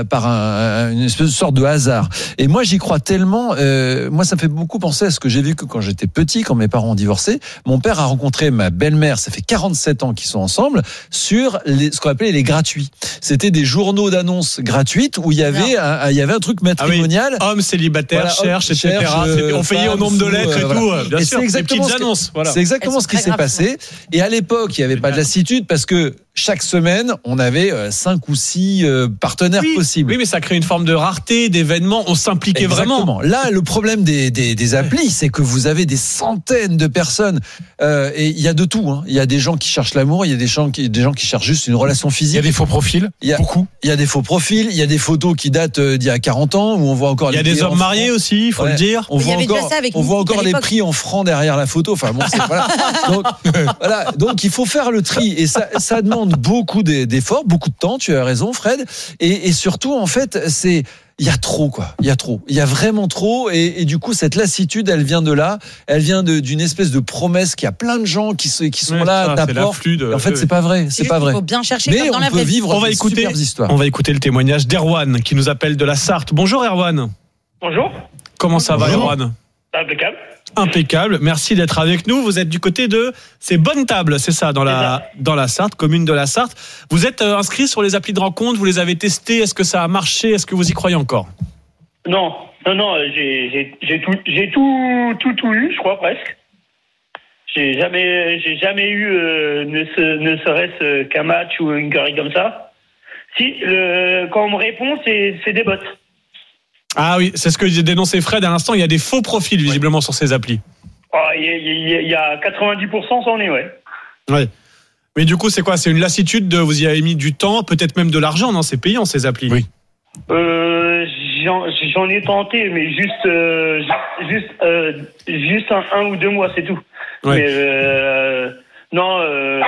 une espèce de sorte de hasard. Et moi j'y crois tellement. Moi ça me fait beaucoup penser à ce que j'ai vu quand j'étais petit, quand mes parents ont divorcé. Mon père a rencontré ma belle-mère, ça fait 47 ans qu'ils sont ensemble, sur ce qu'on appelait les gratuits. C'était des journaux d'annonces gratuites où il y avait un truc matrimonial.
Homme célibataire, cherche, etc. On payait au nombre de lettres et tout. Bien sûr, des petites annonces.
C'est exactement ce qui s'est passé. Et à l'époque, il n'y avait pas de lassitude parce que chaque semaine, on avait 5 ou 6 partenaires possibles.
Oui, mais ça crée une forme de rareté, d'événements. On s'impliquait vraiment.
Là, le problème des applis, c'est que vous avez des centaines de personnes. Et il y a de tout. Il y a des gens qui cherchent l'amour, il y a des gens qui cherchent juste une relation physique.
Il y a des faux profils. Beaucoup.
Il y a des faux profils. Il y a des photos qui datent d'il y a 40 ans où on voit encore.
Il y a des hommes mariés aussi, il faut le dire.
On voit encore les prix en francs derrière la photo. Enfin bon, voilà. Donc il faut faire le tri et ça demande beaucoup d'efforts, beaucoup de temps. Tu as raison, Fred. Et surtout, en fait, il y a trop, quoi. Il y a vraiment trop. Et du coup, cette lassitude, elle vient de là. Elle vient d'une espèce de promesse qu'il y a plein de gens qui sont là, t'apportent. En fait, c'est pas vrai. C'est pas vrai.
Il faut bien chercher.
Mais
dans la vraie vie.
On va écouter histoires.
On va écouter le témoignage d'Erwan qui nous appelle de la Sarthe. Bonjour, Erwan.
Bonjour.
Comment ça va, Erwan? Impeccable. Merci d'être avec nous. Vous êtes du côté c'est Bonne-Table, c'est ça, dans la Sarthe, commune de la Sarthe. Vous êtes inscrit sur les applis de rencontre, vous les avez testés. Est-ce que ça a marché? Est-ce que vous y croyez encore?
Non. J'ai tout eu, je crois, presque.
J'ai jamais eu ne serait-ce qu'un match ou une connerie comme ça. Si, quand on me répond, c'est des bots.
Ah oui, c'est ce que dénonçait Fred à l'instant. Il y a des faux profils visiblement sur ces applis.
Il y a 90%, c'en est, ouais.
Ouais. Mais du coup, c'est quoi? C'est une lassitude vous y avez mis du temps, peut-être même de l'argent, non? C'est payant ces applis.
Oui.
J'en ai tenté, mais juste un ou 2 mois, c'est tout. Ouais. Mais non,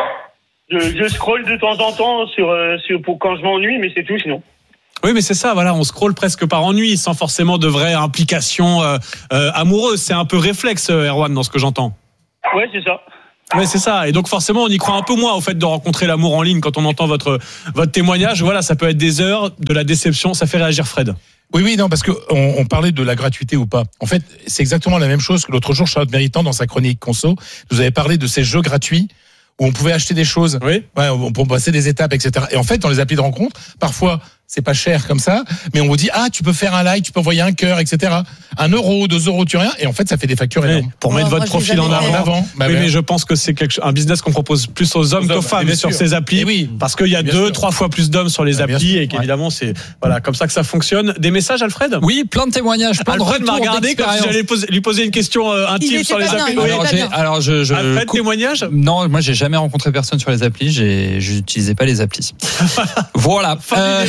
je scrolle de temps en temps pour quand je m'ennuie, mais c'est tout sinon.
Oui, mais c'est ça, voilà, on scrolle presque par ennui, sans forcément de vraies implications amoureuses. C'est un peu réflexe, Erwan, dans ce que j'entends.
Ouais, c'est ça.
Ouais, c'est ça. Et donc forcément, on y croit un peu moins au fait de rencontrer l'amour en ligne quand on entend votre témoignage. Voilà, ça peut être des heures, de la déception. Ça fait réagir Fred.
Oui, non, parce que on parlait de la gratuité ou pas. En fait, c'est exactement la même chose que l'autre jour, Charlotte Méritant, dans sa chronique Conso, nous avait parlé de ces jeux gratuits où on pouvait acheter des choses. Oui. Ouais, on peut passer des étapes, etc. Et en fait, dans les applis de rencontre, parfois, c'est pas cher comme ça, mais on vous dit, tu peux faire un like, tu peux envoyer un cœur, etc. 1 euro, 2 euros, tu rien. Et en fait, ça fait des factures énormes.
Pour mettre votre profil en avant. Oui, mais je pense que c'est un business qu'on propose plus aux hommes qu'aux femmes sur ces applis. Oui, parce qu'il y a 2-3 fois plus d'hommes sur les applis et qu'évidemment, c'est, voilà, comme ça que ça fonctionne. Des messages, Alfred?
Oui, plein de témoignages.
Alfred m'a regardé comme si j'allais lui poser une question intime sur les applis. Alfred, témoignage?
Non, moi, j'ai jamais rencontré personne sur les applis. J'utilisais pas les applis. Voilà.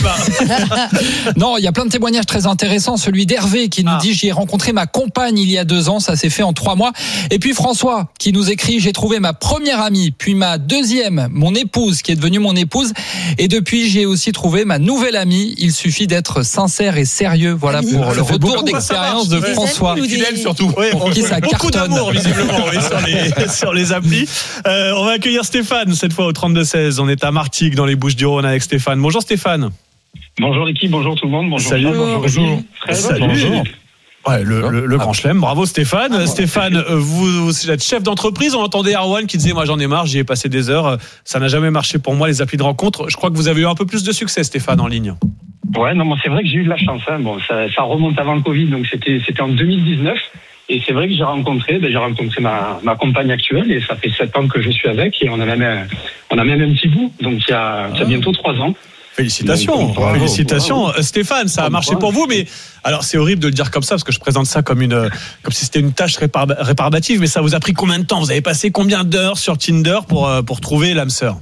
Non, il y a plein de témoignages très intéressants. Celui d'Hervé qui nous dit: j'y ai rencontré ma compagne il y a 2 ans, ça s'est fait en 3 mois. Et puis François qui nous écrit: j'ai trouvé ma première amie, puis ma deuxième, mon épouse qui est devenue mon épouse. Et depuis, j'ai aussi trouvé ma nouvelle amie. Il suffit d'être sincère et sérieux. Voilà pour le retour d'expérience de François.
Fidèle surtout. Pour qui ça cartonne. Beaucoup d'amour visiblement sur les applis. On va accueillir Stéphane cette fois au 32-16. On est à Martigues dans les Bouches-du-Rhône avec Stéphane. Bonjour Stéphane.
Bonjour l'équipe, bonjour tout le monde, bonjour.
Salut, bonjour. Salut. Bonjour. Ouais, le grand chelem, bravo Stéphane. Bravo. Stéphane, vous êtes chef d'entreprise. On entendait Erwan qui disait: moi j'en ai marre, j'y ai passé des heures, ça n'a jamais marché pour moi les applis de rencontre. Je crois que vous avez eu un peu plus de succès, Stéphane, en ligne.
Ouais, non, moi c'est vrai que j'ai eu de la chance. Bon, ça remonte avant le Covid, donc c'était en 2019. Et c'est vrai que j'ai rencontré ma compagne actuelle, et ça fait 7 ans que je suis avec, et on a même un petit bout, donc il y a bientôt 3 ans.
Félicitations, donc, félicitations. Bravo. Stéphane, ça a marché pour vous, mais alors c'est horrible de le dire comme ça parce que je présente ça comme si c'était une tâche rébarbative, mais ça vous a pris combien de temps? Vous avez passé combien d'heures sur Tinder pour trouver l'âme sœur?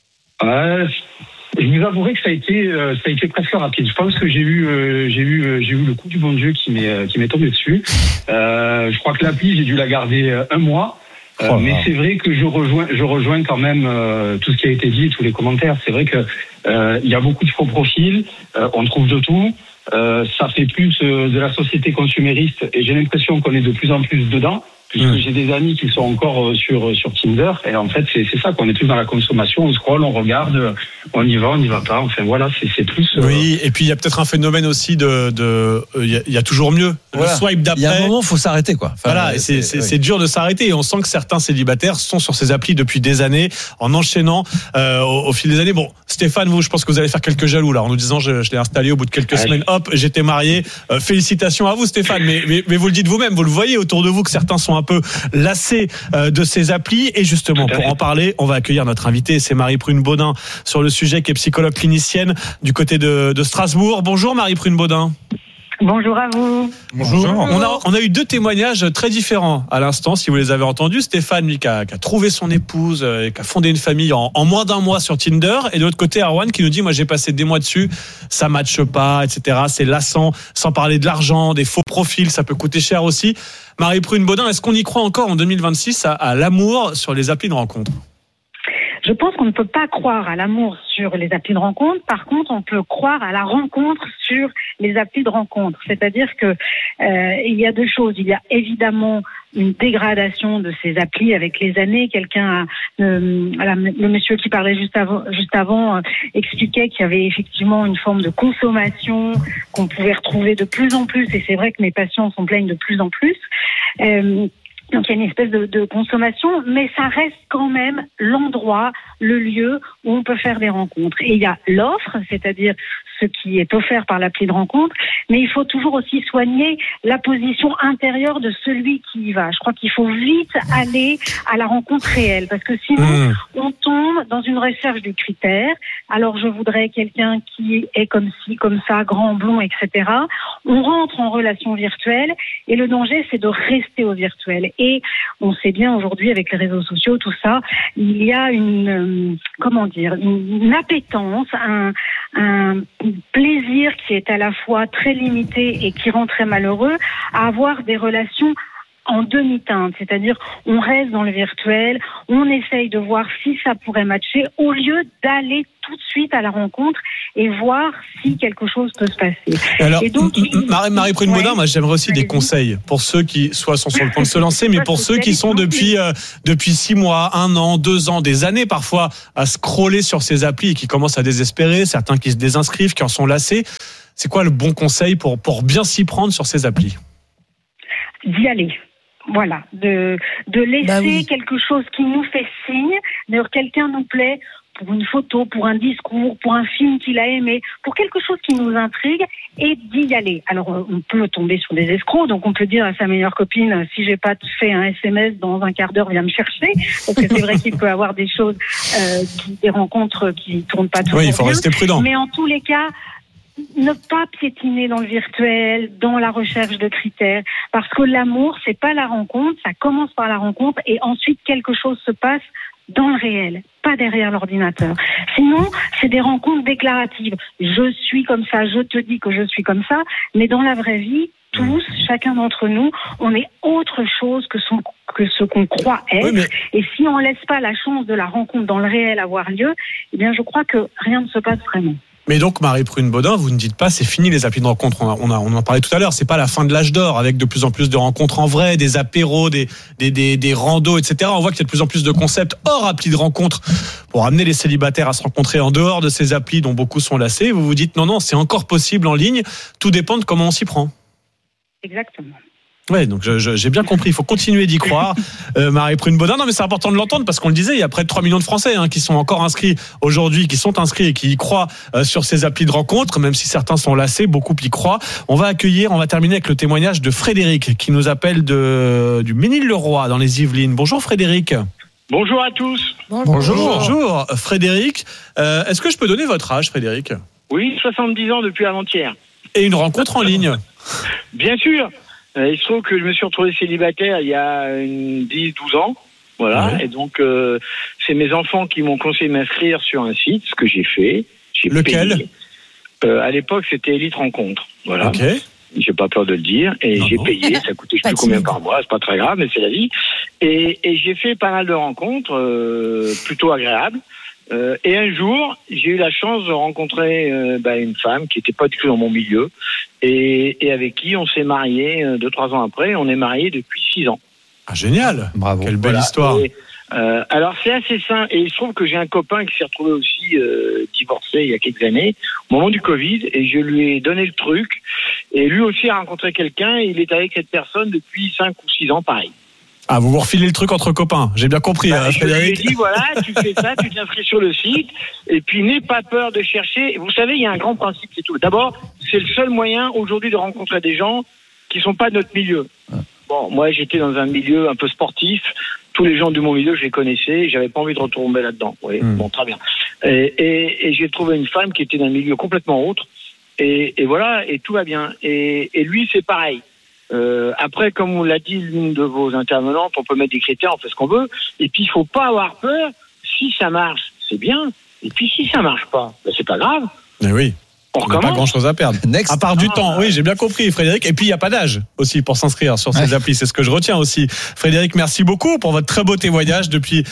Je vous avouerai que ça a été presque rapide. Je pense que j'ai eu le coup du bon Dieu qui m'est tombé dessus. Je crois que l'appli, j'ai dû la garder 1 mois. Mais c'est vrai que je rejoins quand même tout ce qui a été dit, tous les commentaires. C'est vrai que il y a beaucoup de faux profils, on trouve de tout. Ça fait plus de la société consumériste, et j'ai l'impression qu'on est de plus en plus dedans. Puisque j'ai des amis qui sont encore sur Tinder, et en fait c'est ça, qu'on est plus dans la consommation, on scrolle, on regarde, on y va pas, enfin voilà, c'est plus.
Oui, et puis il y a peut-être un phénomène aussi il y a toujours mieux. Voilà. Le swipe d'après.
Il y a un moment, faut s'arrêter quoi.
Enfin, voilà, c'est dur de s'arrêter, et on sent que certains célibataires sont sur ces applis depuis des années, en enchaînant au fil des années. Bon, Stéphane, vous, je pense que vous allez faire quelques jaloux là, en nous disant je l'ai installé au bout de quelques semaines, hop, j'étais marié. Félicitations à vous, Stéphane, mais vous le dites vous-même, vous le voyez autour de vous que certains sont un peu lassés de ces applis, et justement pour en parler, on va accueillir notre invitée, c'est Marie-Prune Baudin sur le sujet, qui est psychologue clinicienne du côté de Strasbourg. Bonjour Marie-Prune Baudin.
Bonjour à vous.
Bonjour. On a eu 2 témoignages très différents à l'instant, si vous les avez entendus. Stéphane, lui, qui a trouvé son épouse et qui a fondé une famille en moins d'1 mois sur Tinder. Et de l'autre côté, Erwan qui nous dit: moi j'ai passé des mois dessus, ça matche pas, etc. C'est lassant, sans parler de l'argent, des faux profils, ça peut coûter cher aussi. Marie-Prune Baudin, est-ce qu'on y croit encore en 2026 à l'amour sur les applis de rencontre?
Je pense qu'on ne peut pas croire à l'amour sur les applis de rencontre. Par contre, on peut croire à la rencontre sur les applis de rencontre. C'est-à-dire que il y a 2 choses. Il y a évidemment une dégradation de ces applis avec les années. Le monsieur qui parlait juste avant expliquait qu'il y avait effectivement une forme de consommation qu'on pouvait retrouver de plus en plus. Et c'est vrai que mes patients s'en plaignent de plus en plus. Donc il y a une espèce de consommation, mais ça reste quand même l'endroit, le lieu où on peut faire des rencontres. Et il y a l'offre, c'est-à-dire ce qui est offert par l'appli de rencontre, mais il faut toujours aussi soigner la position intérieure de celui qui y va. Je crois qu'il faut vite aller à la rencontre réelle, parce que sinon, on tombe dans une recherche du critère. Alors, je voudrais quelqu'un qui est comme ci, comme ça, grand, blond, etc. On rentre en relation virtuelle, et le danger, c'est de rester au virtuel. Et on sait bien aujourd'hui, avec les réseaux sociaux, tout ça, il y a une appétence, un plaisir qui est à la fois très limité et qui rend très malheureux à avoir des relations en demi-teinte, c'est-à-dire on reste dans le virtuel, on essaye de voir si ça pourrait matcher au lieu d'aller tout de suite à la rencontre et voir si quelque chose peut se passer.
Alors, et donc, Marie Prune-Baudin, moi j'aimerais aussi des conseils pour ceux qui soit sont sur le point de se lancer, mais pour ceux qui sont depuis 6 mois, 1 an, 2 ans, des années parfois à scroller sur ces applis et qui commencent à désespérer, certains qui se désinscrivent, qui en sont lassés. C'est quoi le bon conseil pour bien s'y prendre sur ces applis ?
D'y aller. Voilà, de laisser quelque chose qui nous fait signe, d'ailleurs quelqu'un nous plaît pour une photo, pour un discours, pour un film qu'il a aimé, pour quelque chose qui nous intrigue, et d'y aller. Alors on peut tomber sur des escrocs, donc on peut dire à sa meilleure copine, si j'ai pas fait un SMS dans un quart d'heure, viens me chercher, parce que c'est vrai qu'il peut y avoir des choses, des rencontres qui tournent pas toujours bien.
Oui, il faut rester prudent.
Mais en tous les cas, ne pas piétiner dans le virtuel, dans la recherche de critères, parce que l'amour, c'est pas la rencontre, ça commence par la rencontre et ensuite quelque chose se passe dans le réel, pas derrière l'ordinateur. Sinon, c'est des rencontres déclaratives. Je suis comme ça, je te dis que je suis comme ça, mais dans la vraie vie, tous, chacun d'entre nous, on est autre chose que ce qu'on croit être. Oui, et si on laisse pas la chance de la rencontre dans le réel avoir lieu, eh bien, je crois que rien ne se passe vraiment.
Mais donc, Marie Prune-Baudin, vous ne dites pas c'est fini les applis de rencontre. On en parlait tout à l'heure. C'est pas la fin de l'âge d'or avec de plus en plus de rencontres en vrai, des apéros, des randos, etc. On voit qu'il y a de plus en plus de concepts hors applis de rencontre pour amener les célibataires à se rencontrer en dehors de ces applis dont beaucoup sont lassés. Vous vous dites non, c'est encore possible en ligne. Tout dépend de comment on s'y prend.
Exactement.
Ouais, donc j'ai bien compris. Il faut continuer d'y croire, Marie Prune-Baudin. Non, mais c'est important de l'entendre parce qu'on le disait, il y a près de 3 millions de Français qui sont encore inscrits aujourd'hui, qui sont inscrits et qui y croient sur ces applis de rencontre, même si certains sont lassés, beaucoup y croient. On va terminer avec le témoignage de Frédéric qui nous appelle du Ménil-le-Roi dans les Yvelines. Bonjour Frédéric.
Bonjour à tous.
Bonjour Frédéric. Est-ce que je peux donner votre âge, Frédéric ?
Oui, 70 ans depuis avant-hier.
Et une rencontre en ligne ?
Bien sûr. Il se trouve que je me suis retrouvé célibataire il y a 10-12 ans. Voilà. Ouais. Et donc, c'est mes enfants qui m'ont conseillé de m'inscrire sur un site, ce que j'ai fait.
Lequel ?
À l'époque, c'était Elite Rencontre. Voilà.
Ok.
J'ai pas peur de le dire. Et j'ai payé. Ça coûtait je sais plus combien par mois. C'est pas très grave, mais c'est la vie. Et j'ai fait pas mal de rencontres, plutôt agréables. Et un jour, j'ai eu la chance de rencontrer une femme qui était pas du tout dans mon milieu et avec qui on s'est mariés 2-3 ans après. On est mariés depuis 6 ans.
Ah, génial. Bravo. Quelle belle histoire.
Et, alors, c'est assez simple. Et il se trouve que j'ai un copain qui s'est retrouvé aussi divorcé il y a quelques années, au moment du Covid, et je lui ai donné le truc. Et lui aussi a rencontré quelqu'un et il est avec cette personne depuis 5 ou 6 ans, pareil.
Ah, vous refilez le truc entre copains. J'ai bien compris.
Je lui ai dit, voilà, tu fais ça, tu t'inscris sur le site, et puis n'aie pas peur de chercher. Vous savez, il y a un grand principe, c'est tout. D'abord, c'est le seul moyen aujourd'hui de rencontrer des gens qui sont pas de notre milieu. Bon, moi, j'étais dans un milieu un peu sportif. Tous les gens de mon milieu, je les connaissais. J'avais pas envie de retomber là-dedans. Oui, bon, très bien. Et j'ai trouvé une femme qui était d'un milieu complètement autre. Et voilà, et tout va bien. Et lui, c'est pareil. Après, comme on l'a dit l'une de vos intervenantes, on peut mettre des critères, on fait ce qu'on veut. Et puis, il faut pas avoir peur. Si ça marche, c'est bien. Et puis, si ça marche pas, c'est pas grave.
Mais oui. On n'a pas grand-chose à perdre. À part du temps, oui, j'ai bien compris, Frédéric. Et puis, il n'y a pas d'âge aussi pour s'inscrire sur ces applis. C'est ce que je retiens aussi. Frédéric, merci beaucoup pour votre très beau témoignage depuis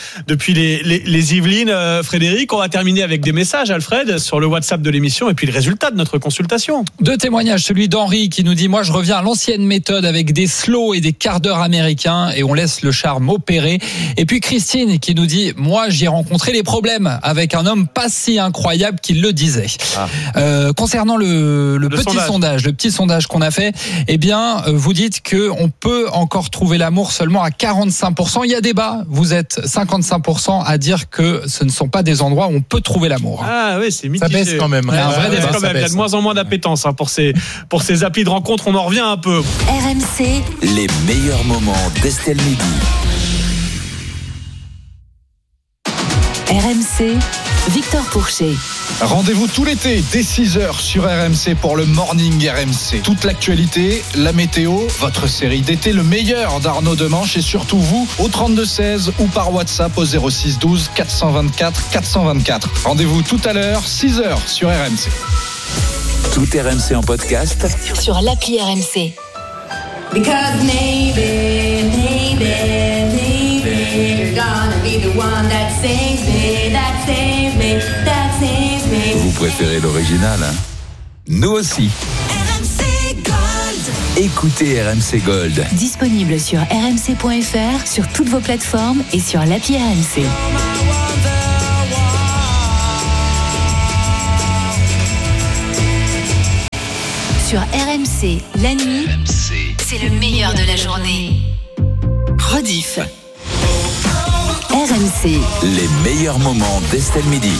les Yvelines. Frédéric, on va terminer avec des messages, Alfred, sur le WhatsApp de l'émission et puis le résultat de notre consultation.
2 témoignages. Celui d'Henri qui nous dit « Moi, je reviens à l'ancienne méthode avec des slows et des quarts d'heure américains et on laisse le charme opérer. » Et puis Christine qui nous dit « Moi, j'ai rencontré les problèmes avec un homme pas si incroyable qu'il le disait. » Concernant le petit sondage qu'on a fait, eh bien, vous dites que on peut encore trouver l'amour seulement à 45%. Il y a débat. Vous êtes 55% à dire que ce ne sont pas des endroits où on peut trouver l'amour.
Ah oui, c'est mitigé.
Ça baisse quand même.
Il y a de moins en moins d'appétence pour ces applis de rencontre. On en revient un peu.
RMC.
Les meilleurs moments d'Estelle Midi.
RMC, Victor Pourchet.
Rendez-vous tout l'été dès 6h sur RMC pour le Morning RMC. Toute l'actualité, la météo, votre série d'été, le meilleur d'Arnaud Demanche et surtout vous au 32-16 ou par WhatsApp au 06 12 424 424. Rendez-vous tout à l'heure, 6h sur RMC.
Tout RMC en podcast
sur l'appli RMC.
Because maybe you're gonna be the one that saves me, that saves me, that saves me.
Vous préférez l'original, hein? Nous aussi.
RMC Gold.
Écoutez RMC Gold.
Disponible sur rmc.fr, sur toutes vos plateformes et sur l'appli RMC. Sur RMC, la nuit, c'est le meilleur de la journée. Rediff. RMC.
Les meilleurs moments d'Estelle Midi.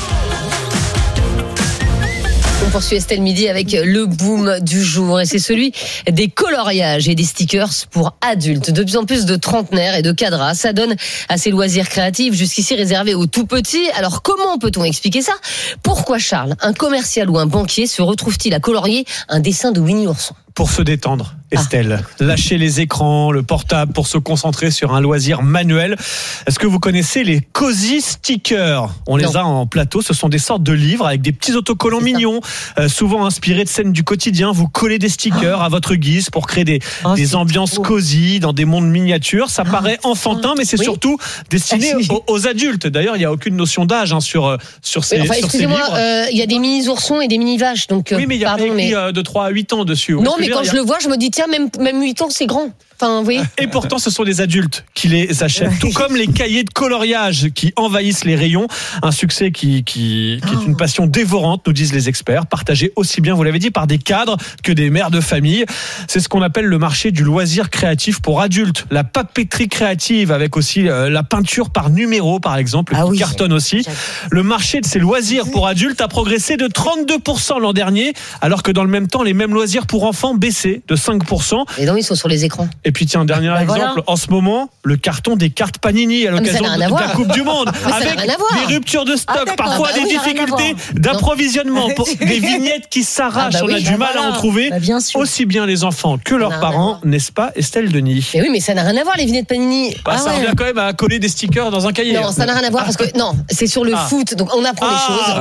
On poursuit Estelle Midi avec le boom du jour et c'est celui des coloriages et des stickers pour adultes. De plus en plus de trentenaires et de cadras s'adonnent à ces loisirs créatifs jusqu'ici réservés aux tout petits. Alors comment peut-on expliquer ça ? Pourquoi Charles, un commercial ou un banquier, se retrouve-t-il à colorier un dessin de Winnie l'ourson ?
Pour se détendre, Estelle. Lâcher les écrans, le portable pour se concentrer sur un loisir manuel. Est-ce que vous connaissez les Cozy Stickers ? On les a en plateau. Ce sont des sortes de livres avec des petits autocollants mignons, souvent inspirés de scènes du quotidien. Vous collez des stickers à votre guise pour créer des ambiances cosy dans des mondes miniatures. Ça paraît enfantin, mais c'est surtout destiné aux adultes. D'ailleurs, il n'y a aucune notion d'âge sur ces livres.
Excusez-moi, il y a des mini-oursons et des mini-vaches. Donc,
oui, mais il y a écrit de 3 à 8 ans dessus.
Non, mais quand je le vois, je me dis, tiens, même 8 ans, c'est grand. Enfin, oui.
Et pourtant, ce sont des adultes qui les achètent, tout comme les cahiers de coloriage qui envahissent les rayons. Un succès qui est une passion dévorante, nous disent les experts, partagé aussi bien, vous l'avez dit, par des cadres que des mères de famille. C'est ce qu'on appelle le marché du loisir créatif pour adultes. La papeterie créative, avec aussi la peinture par numéro, par exemple, qui cartonne aussi. Le marché de ces loisirs pour adultes a progressé de 32% l'an dernier, alors que dans le même temps, les mêmes loisirs pour enfants baissaient de 5%.
Et donc, ils sont sur les écrans.
Et puis tiens, dernier exemple, en ce moment, le carton des cartes Panini à l'occasion de la Coupe du Monde, avec des ruptures de stock, parfois des difficultés d'approvisionnement, des vignettes qui s'arrachent, on a du mal à en trouver, aussi bien les enfants que leurs parents, n'est-ce pas Estelle Denis ?
Mais oui, mais ça n'a rien à voir les vignettes Panini.
Ça revient quand même à coller des stickers dans un cahier.
Non, ça n'a rien à voir parce que c'est sur le foot, donc on apprend des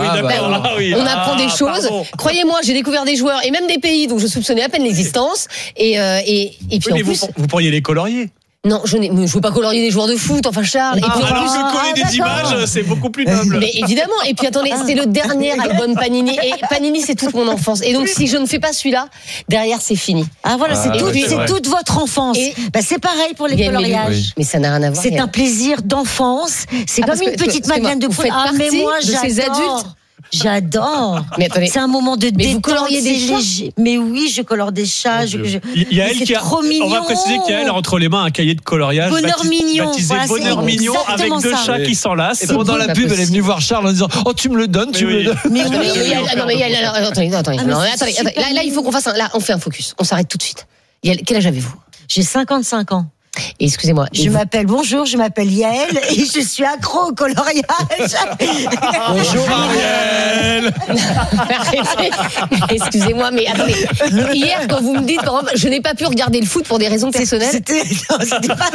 choses. On apprend des choses. Croyez-moi, j'ai découvert des joueurs et même des pays dont je soupçonnais à peine l'existence. Et puis en plus,
vous pourriez les colorier.
Non, je ne veux pas colorier des joueurs de foot, enfin Charles. Et puis
alors que coller des images, c'est beaucoup plus noble.
Mais évidemment. Et puis attendez, c'est le dernier album Panini. Et Panini, c'est toute mon enfance. Et donc, si je ne fais pas celui-là, derrière, c'est fini.
Ah voilà, c'est toute votre enfance. C'est pareil pour les coloriages.
Mais ça n'a rien à voir.
C'est un plaisir d'enfance. C'est comme une petite Madeleine de Proust.
Mais moi, ces adultes.
J'adore.
Mais attendez,
c'est un moment de détente.
Vous coloriez des chats ?
Mais oui, je colore des chats.
Il y a elle qui a. On va préciser qu'il y a elle entre les mains un cahier de coloriage.
Bonheur mignon.
Baptisé Bonheur mignon avec deux chats qui s'enlacent.
Et pendant la pub, elle est venue voir Charles en disant oh tu me le donnes, tu me le donnes.
Mais attendez. Là, il faut qu'on fasse là, on fait un focus. On s'arrête tout de suite. Quel âge avez-vous ?
J'ai 55 ans.
Et excusez-moi.
Je m'appelle Yael et je suis accro au coloriage.
Bonjour Ariel.
Excusez-moi, mais attendez. Hier, quand vous me dites, par exemple, je n'ai pas pu regarder le foot pour des raisons personnelles.
C'était pas.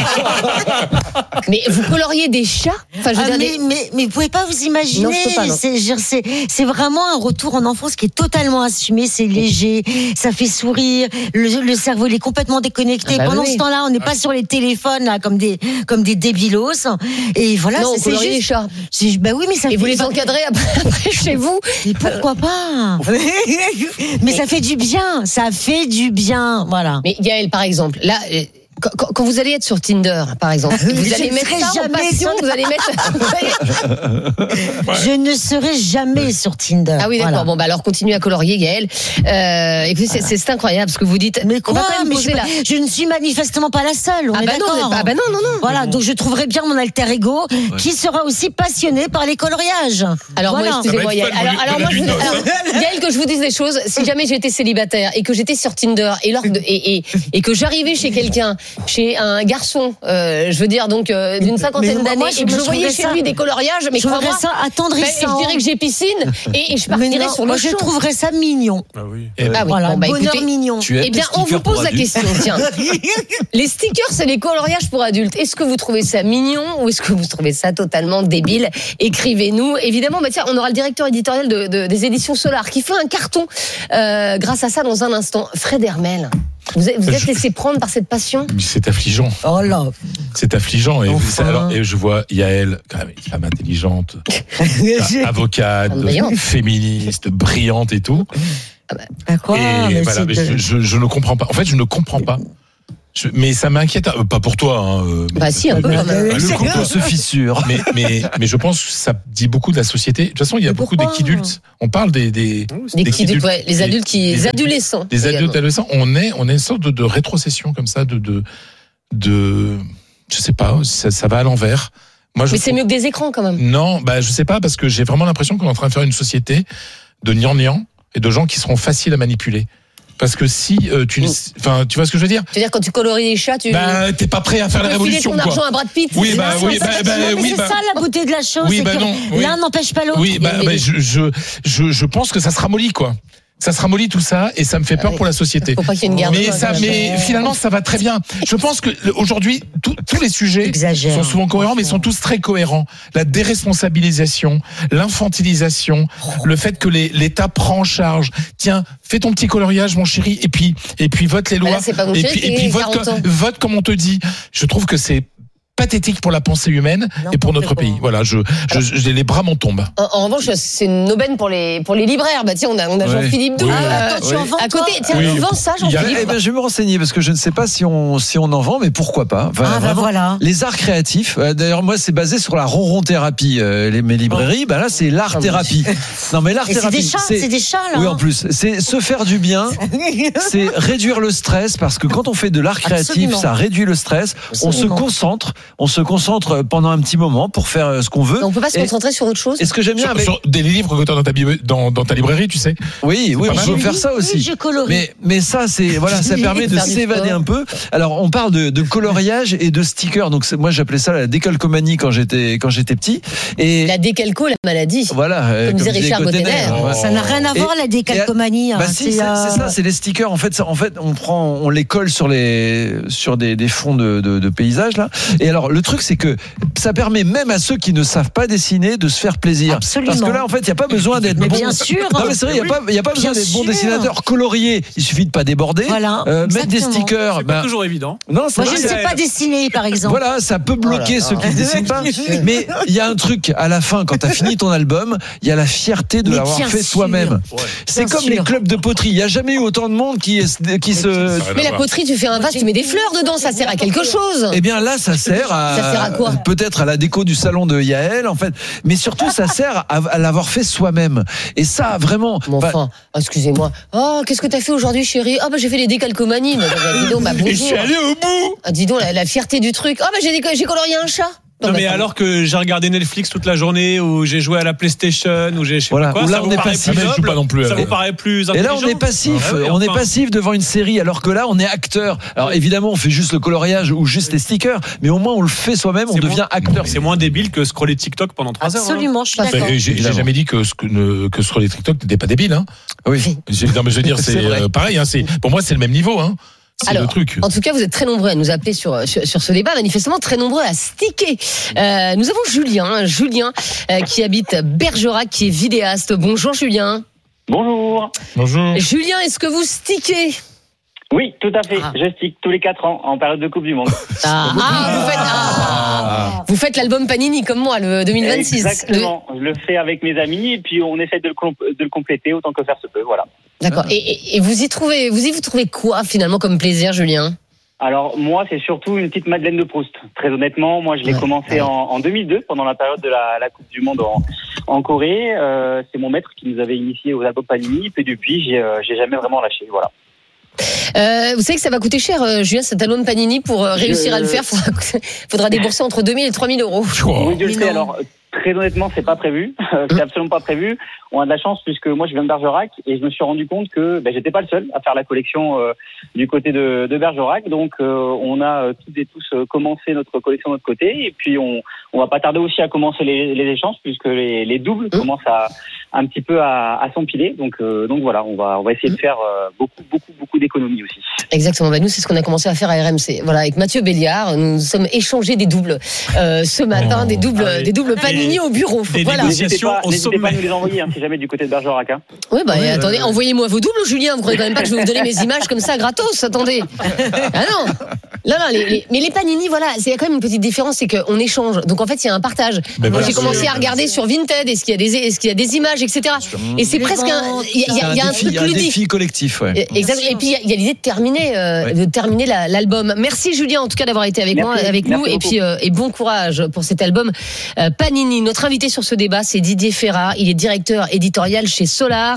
Mais vous coloriez des chats ? Enfin,
mais vous pouvez pas vous imaginer.
Non, je peux pas, non.
C'est vraiment un retour en enfance qui est totalement assumé. C'est léger, ça fait sourire. Le cerveau il est complètement déconnecté. Pendant ce temps-là, on n'est pas sur les téléphones là comme des débilos. Et voilà,
non, c'est juste les chats.
Bah oui, mais ça.
Et vous les encadrez après chez vous.
Mais pourquoi pas ? Mais ça fait du bien. Ça fait du bien. Voilà.
Mais Yael, par exemple, là. quand vous allez être sur Tinder, par exemple, vous allez mettre ça en passion, vous allez mettre.
Je ne serai jamais sur Tinder.
Ah oui, d'accord. Voilà. Bon, bah alors continuez à colorier, Gaëlle. Écoutez, c'est incroyable ce que vous dites.
Mais quoi? Je ne suis manifestement pas la seule. On est d'accord.
Ah bah non.
Voilà, donc je trouverai bien mon alter ego qui sera aussi passionné par les coloriages.
Alors moi, excusez-moi, Gaëlle. Alors moi, Gaëlle, que je vous dise des choses. Si jamais j'étais célibataire et que j'étais sur Tinder et que j'arrivais chez quelqu'un, chez un garçon, je veux dire donc d'une cinquantaine d'années, et que je voyais chez lui des coloriages, mais crois-moi,
ça attendrissant.
Je dirais que j'ai piscine et je partirais sur le
moi, je trouverais ça mignon.
Ah oui.
Voilà,
bon, bah,
bonheur
écoutez,
mignon.
Eh bien, on vous pose la question, tiens. Les stickers, c'est les coloriages pour adultes. Est-ce que vous trouvez ça mignon ou est-ce que vous trouvez ça totalement débile? Écrivez-nous. Évidemment, bah, tiens, on aura le directeur éditorial des éditions Solar qui fait un carton grâce à ça dans un instant. Fred Hermel. Vous êtes laissé prendre par cette passion?
C'est affligeant.
Oh là.
C'est affligegeant. Et je vois Yael, quand même, une femme intelligente, avocate, féministe, brillante et tout.
Quoi,
et voilà, je ne comprends pas. En fait, je ne comprends pas. Mais ça m'inquiète, pas pour toi. Hein,
bah si, un peu quand même.
Le couple se fissure.
Mais je pense que ça dit beaucoup de la société. De toute façon, il y a beaucoup d'équidultes. On parle des
kidultes, ouais, les adultes les adolescents.
Les adultes adolescents. On est une sorte de rétrocession comme ça, de je sais pas, ça va à l'envers.
Mais c'est mieux que des écrans quand même.
Non, bah je sais pas, parce que j'ai vraiment l'impression qu'on est en train de faire une société de gnangnan et de gens qui seront faciles à manipuler. Parce que si tu vois ce que je veux dire?
Tu veux dire quand tu colories les chats,
t'es pas prêt à faire la révolution,
quoi. Tu filer ton argent à Brad Pitt.
Oui,
c'est ça la beauté de la chose, c'est que l'un n'empêche pas l'autre.
Oui, je pense que ça se ramollit, quoi. Ça se ramollit tout ça et ça me fait peur pour la société.
Faut pas qu'il y ait une guerre.
Mais finalement ça va très bien. Je pense que aujourd'hui tous les sujets sont souvent cohérents, mais sont tous très cohérents. La déresponsabilisation, l'infantilisation, le fait que l'État prend en charge. Tiens, fais ton petit coloriage, mon chéri, et puis vote les lois.
Et puis
vote comme on te dit. Je trouve que c'est pathétique pour la pensée humaine et pour notre pays. Voilà, les bras m'en tombent.
En revanche, c'est une aubaine pour les libraires. Bah tiens, on a Jean-Philippe Doux à côté. Tiens, tu vends ça, Jean-Philippe?
Eh ben, je vais me renseigner parce que je ne sais pas si on en vend, mais pourquoi pas. Enfin,
voilà.
Les arts créatifs. D'ailleurs, moi, c'est basé sur la ronron-thérapie. Mes librairies, là, c'est l'art-thérapie. Non, mais l'art-thérapie,
c'est des chats, là.
Oui, en plus, c'est se faire du bien. C'est réduire le stress parce que quand on fait de l'art créatif, ça réduit le stress. On se concentre pendant un petit moment pour faire ce qu'on veut.
On peut pas se concentrer sur autre chose.
Et ce que j'aime bien
sur des livres que tu as dans ta librairie, tu sais.
Oui, on peut faire ça aussi. Mais ça, ça permet de s'évader un peu. Alors, on parle de coloriage et de stickers. Donc, moi, j'appelais ça la décalcomanie quand j'étais petit. Et
la décalco, la maladie.
Voilà.
Comme disait Richard Gottener.
Ça n'a rien à voir, la décalcomanie.
C'est ça, c'est les stickers. En fait, on les colle sur des fonds de paysages, là. Et alors, le truc, c'est que ça permet même à ceux qui ne savent pas dessiner de se faire plaisir.
Absolument.
Parce que là, en fait, il n'y a pas besoin d'être bon.
Bien sûr.
Non, mais c'est vrai, il n'y a pas besoin d'être bon dessinateur colorier. Il suffit de pas déborder.
Voilà.
Mettre des stickers.
C'est pas toujours évident.
Non,
moi, je ne sais pas dessiner, par exemple.
Voilà, ça peut bloquer ceux qui ne dessinent pas. Mais il y a un truc, à la fin, quand tu as fini ton album, il y a la fierté de l'avoir fait toi-même. C'est comme les clubs de poterie. Il n'y a jamais eu autant de monde qui se.
Mais la poterie, tu fais un vase, tu mets des fleurs dedans, ça sert à quelque chose.
Eh bien, là, ça sert à quoi? Peut-être à la déco du salon de Yael, en fait, mais surtout ça sert à l'avoir fait soi-même. Et ça, vraiment.
Enfin, excusez-moi. Oh, qu'est-ce que t'as fait aujourd'hui, chérie? Oh, j'ai fait les décalcomanies. Dis donc, bonjour.
Je suis allé au bout.
Dis donc, la fierté du truc. Oh, j'ai colorié un chat.
Non, mais alors que j'ai regardé Netflix toute la journée, ou j'ai joué à la PlayStation, ou j'ai je sais pas quoi,
là
ça
on est passif.
Ça vous paraît plus intelligent.
Et là on est passif, on est passif devant une série, alors que là on est acteur. Alors évidemment on fait juste le coloriage ou juste les stickers, mais au moins on le fait soi-même, on devient acteur.
C'est moins débile que scroller TikTok pendant 3 heures.
Absolument, je suis d'accord.
J'ai jamais dit que scroller TikTok n'était pas débile. Hein.
Oui.
Non mais je veux dire, c'est pareil. Hein, pour moi c'est le même niveau. Hein.
Alors, en tout cas, vous êtes très nombreux à nous appeler sur ce débat, manifestement très nombreux à sticker. Nous avons Julien qui habite Bergerac, qui est vidéaste. Bonjour Julien.
Bonjour.
Bonjour.
Julien, est-ce que vous stickez?
Oui, tout à fait. Je stick tous les 4 ans en période de Coupe du Monde.
Vous faites l'album Panini comme moi, le 2026.
Exactement. Je le fais avec mes amis et puis on essaie de le compléter autant que faire se peut. Voilà.
D'accord. Et vous y trouvez quoi finalement comme plaisir, Julien?
Alors moi, c'est surtout une petite Madeleine de Proust. Très honnêtement, moi je l'ai commencé en 2002, pendant la période de la Coupe du Monde en Corée. C'est mon maître qui nous avait initié aux albums Panini. Et depuis, j'ai jamais vraiment lâché. Voilà.
Vous savez que ça va coûter cher, Julien, cet album Panini, pour réussir à le faire. Faudra débourser entre 2 000 et 3 000 euros.
Oui, je le sais. Alors, très honnêtement, c'est pas prévu. C'est absolument pas prévu. On a de la chance puisque moi, je viens de Bergerac et je me suis rendu compte que j'étais pas le seul à faire la collection du côté de Bergerac. Donc, on a toutes et tous commencé notre collection de notre côté. Et puis, on va pas tarder aussi à commencer les échanges puisque les doubles commencent un petit peu à s'empiler. Donc voilà, on va essayer de faire beaucoup d'économies aussi.
Exactement. Nous, c'est ce qu'on a commencé à faire à RMC. Voilà, avec Mathieu Béliard, nous sommes échangés des doubles ce matin, des doubles Panini au bureau.
Voilà. N'hésitez pas à nous les envoyer si jamais du côté de Bergerac.
Oui, attendez, envoyez-moi vos doubles, Julien. Vous croyez quand même pas que je vais vous donner mes images comme ça gratos? Attendez. Ah non, mais les Panini, voilà, il y a quand même une petite différence, c'est qu'on échange. Donc en fait, il y a un partage. Moi, j'ai commencé à regarder sur Vinted, est-ce qu'il y a des images, etc. Et c'est presque il y a un truc ludique.
Défi collectif, ouais.
Exactement. Et puis il y a l'idée de terminer l'album. Merci Julien, en tout cas, d'avoir été avec nous. Et puis bon courage pour cet album Panini. Notre invité sur ce débat, c'est Didier Ferrat. Il est directeur éditorial chez Solar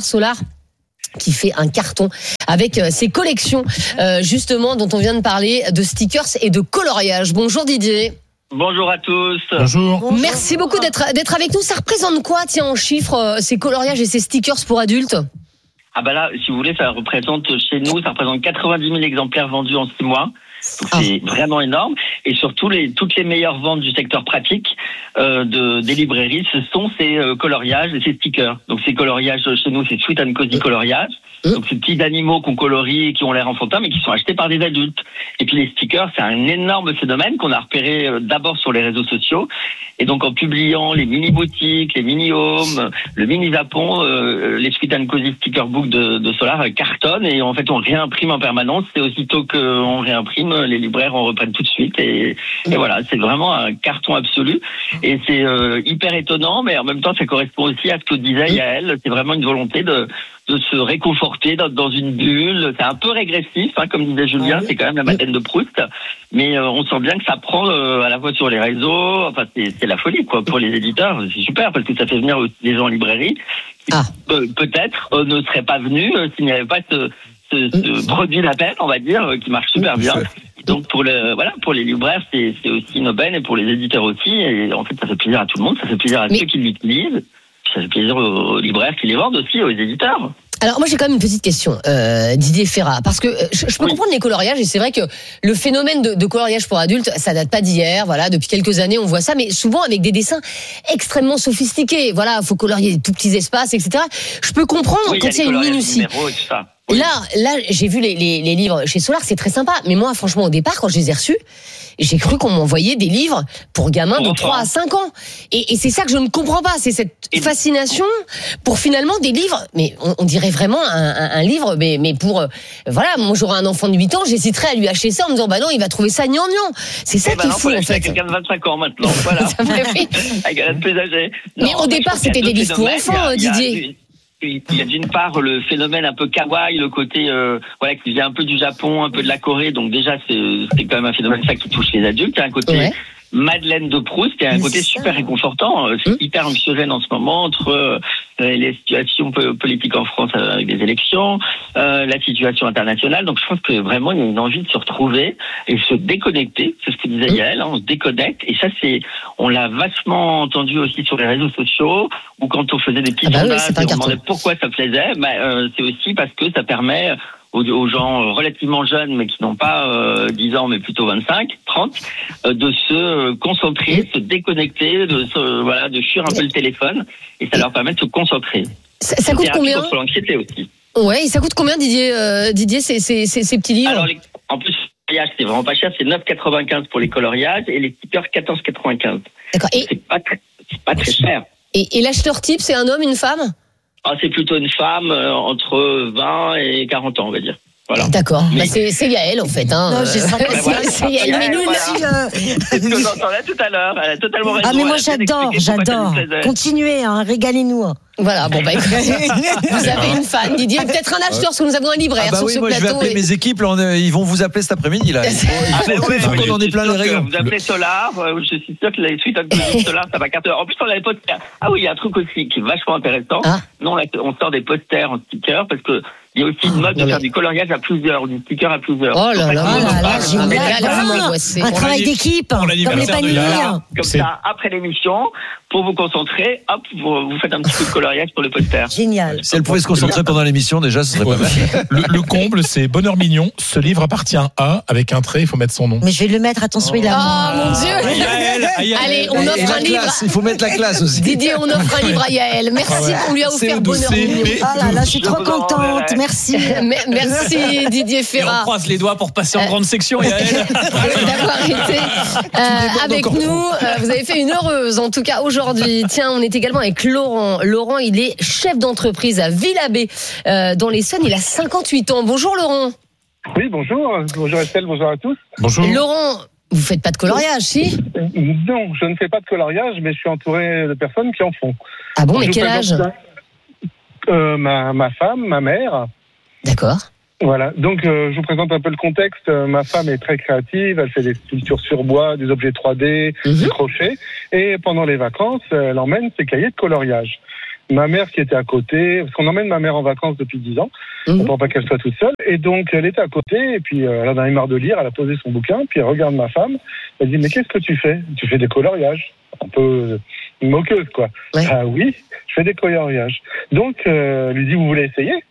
qui fait un carton avec ses collections justement dont on vient de parler, de stickers et de coloriage. Bonjour Didier.
Bonjour à tous.
Bonjour.
Merci beaucoup d'être avec nous. Ça représente quoi, tiens, en chiffres, ces coloriages et ces stickers pour adultes?
Ah là, si vous voulez, ça représente chez nous, ça représente 90 000 exemplaires vendus en 6 mois. Donc c'est vraiment énorme. Et surtout, toutes les meilleures ventes du secteur pratique des librairies, ce sont ces coloriages et ces stickers. Donc ces coloriages chez nous, c'est Sweet and Cozy coloriage. Donc ces petits animaux qu'on colorie et qui ont l'air enfantins, mais qui sont achetés par des adultes. Et puis les stickers, c'est un énorme phénomène qu'on a repéré d'abord sur les réseaux sociaux. Et donc en publiant les mini-boutiques, les mini-homes, le mini-Japon, les Sweet and Cozy sticker book de Solar cartonnent et en fait on réimprime en permanence. Et aussitôt qu'on réimprime, les libraires en reprennent tout de suite. Et voilà, c'est vraiment un carton absolu. Et c'est hyper étonnant, mais en même temps ça correspond aussi à ce que disait Yael. C'est vraiment une volonté de se réconforter dans une bulle. C'est un peu régressif, comme disait Julien, c'est quand même la Madeleine de Proust. Mais on sent bien que ça prend à la fois sur les réseaux. Enfin, c'est la folie, quoi, pour les éditeurs. C'est super parce que ça fait venir des gens en librairie qui peut-être ne seraient pas venus s'il n'y avait pas ce produit d'appel, on va dire, qui marche super bien. Donc pour les libraires, c'est aussi une aubaine et pour les éditeurs aussi. Et en fait, ça fait plaisir à tout le monde. Ça fait plaisir à ceux qui l'utilisent. Ça fait plaisir aux libraires qui les vendent aussi, aux éditeurs.
Alors moi j'ai quand même une petite question, Didier Ferrat, parce que je peux comprendre les coloriages et c'est vrai que le phénomène de coloriage pour adultes, ça date pas d'hier, voilà, depuis quelques années on voit ça, mais souvent avec des dessins extrêmement sophistiqués, voilà, faut colorier des tout petits espaces, etc. Je peux comprendre quand il y a une minutie. Oui. Là, j'ai vu les livres chez Solar, c'est très sympa. Mais moi, franchement, au départ, quand je les ai reçus, j'ai cru qu'on m'envoyait des livres pour gamins de 3 à 5 ans. Et c'est ça que je ne comprends pas. C'est cette fascination pour finalement des livres. Mais on dirait vraiment un livre, mais pour, voilà, moi j'aurais un enfant de 8 ans, j'hésiterais à lui acheter ça en me disant, bah non, il va trouver ça gnangnan. C'est ça qui est fou, en fait.
Quelqu'un de 25 ans maintenant, voilà. Avec un plus âgé.
Mais au départ, c'était des livres pour enfants, Didier.
Il y a d'une part le phénomène un peu kawaii, le côté qui vient un peu du Japon, un peu de la Corée, donc déjà c'est quand même un phénomène ça qui touche les adultes. Il y a un côté Madeleine de Proust, il y a un côté super réconfortant. C'est hyper anxiogène en ce moment entre les situations politiques en France avec des élections, la situation internationale. Donc je pense que vraiment il y a une envie de se retrouver et se déconnecter. C'est ce que disait Yael, on se déconnecte. Et ça on l'a vachement entendu aussi sur les réseaux sociaux ou quand on faisait des petits sondages et on demandait pourquoi ça plaisait. C'est aussi parce que ça permet aux gens relativement jeunes, mais qui n'ont pas 10 ans, mais plutôt 25, 30, de se concentrer, se déconnecter, de fuir un peu le téléphone, et ça leur permet de se concentrer.
Ça coûte combien
pour l'anxiété aussi.
Ouais, et ça coûte combien, Didier, ces petits livres?
Alors, en plus, le coloriage, c'est vraiment pas cher, c'est 9,95 pour les coloriages, et les stickers, 14,95.
D'accord.
C'est pas très cher.
Et l'acheteur type, c'est un homme, une femme?
C'est plutôt une femme entre 20 et 40 ans, on va dire. Voilà.
D'accord. C'est Yael, en fait. Hein.
Non, j'ai ça.
C'est Yael, mais nul.
C'est ce que j'entendais tout à l'heure. Elle a totalement raison.
Ah, mais moi, j'adore. Continuez, régalez-nous.
Voilà, bon, écoutez, vous avez une fan, Didier, peut-être un acheteur, parce que nous avons un libraire sur ce plateau.
Je vais appeler mes équipes, ils vont vous appeler cet après-midi, là. Il faut qu'on en ait plein les rayons.
Vous appelez Solar, je suis sûr que les suites de Solar, ça va cartonner. En plus, on a les posters. Ah oui, il y a un truc aussi qui est vachement intéressant. Nous, on sort des posters en sticker, parce que il y a aussi une mode de faire du coloriage à plusieurs, ou du sticker à plusieurs.
Oh là là,
génial. Un travail d'équipe, comme les panini.
Comme ça, après l'émission, pour vous concentrer, hop, vous faites un petit peu de coloriage pour le poster.
Génial.
Si elle pouvait se concentrer pendant l'émission, déjà, ce serait pas mal.
Le comble, c'est Bonheur Mignon. Ce livre appartient à, avec un trait, il faut mettre son nom.
Mais je vais le mettre, attention, il a.
Oh mon Dieu. Allez, on offre un livre.
Il faut mettre la classe aussi.
Didier, on offre un livre à Yael. Merci, on lui a offert Bonheur Mignon.
Ah là là, je suis trop contente. Merci.
Merci Didier Ferrat.
Et on croise les doigts pour passer en grande section, Yael.
D'avoir été avec nous. Vous avez fait une heureuse, en tout cas aujourd'hui. Tiens, on est également avec Laurent. Laurent, il est chef d'entreprise à Villabé, dans l'Essonne. Il a 58 ans. Bonjour Laurent.
Oui, bonjour. Bonjour Estelle, bonjour à tous.
Bonjour.
Laurent, vous faites pas de coloriage, si ?
Non, je ne fais pas de coloriage, mais je suis entouré de personnes qui en font.
Ah bon, mais quel âge ?
Ma femme, ma mère.
D'accord.
Voilà, donc je vous présente un peu le contexte. Ma femme est très créative, elle fait des sculptures sur bois, des objets 3D, du crochet, et pendant les vacances, elle emmène ses cahiers de coloriage. Ma mère qui était à côté, parce qu'on emmène ma mère en vacances depuis 10 ans, pour pas qu'elle soit toute seule, et donc elle était à côté, et puis elle en avait marre de lire, elle a posé son bouquin, puis elle regarde ma femme, elle dit « Mais qu'est-ce que tu fais ? Tu fais des coloriages ?» Un peu moqueuse, quoi. Ouais. Ah oui, je fais des coloriages. Donc, lui dit, vous voulez essayer ?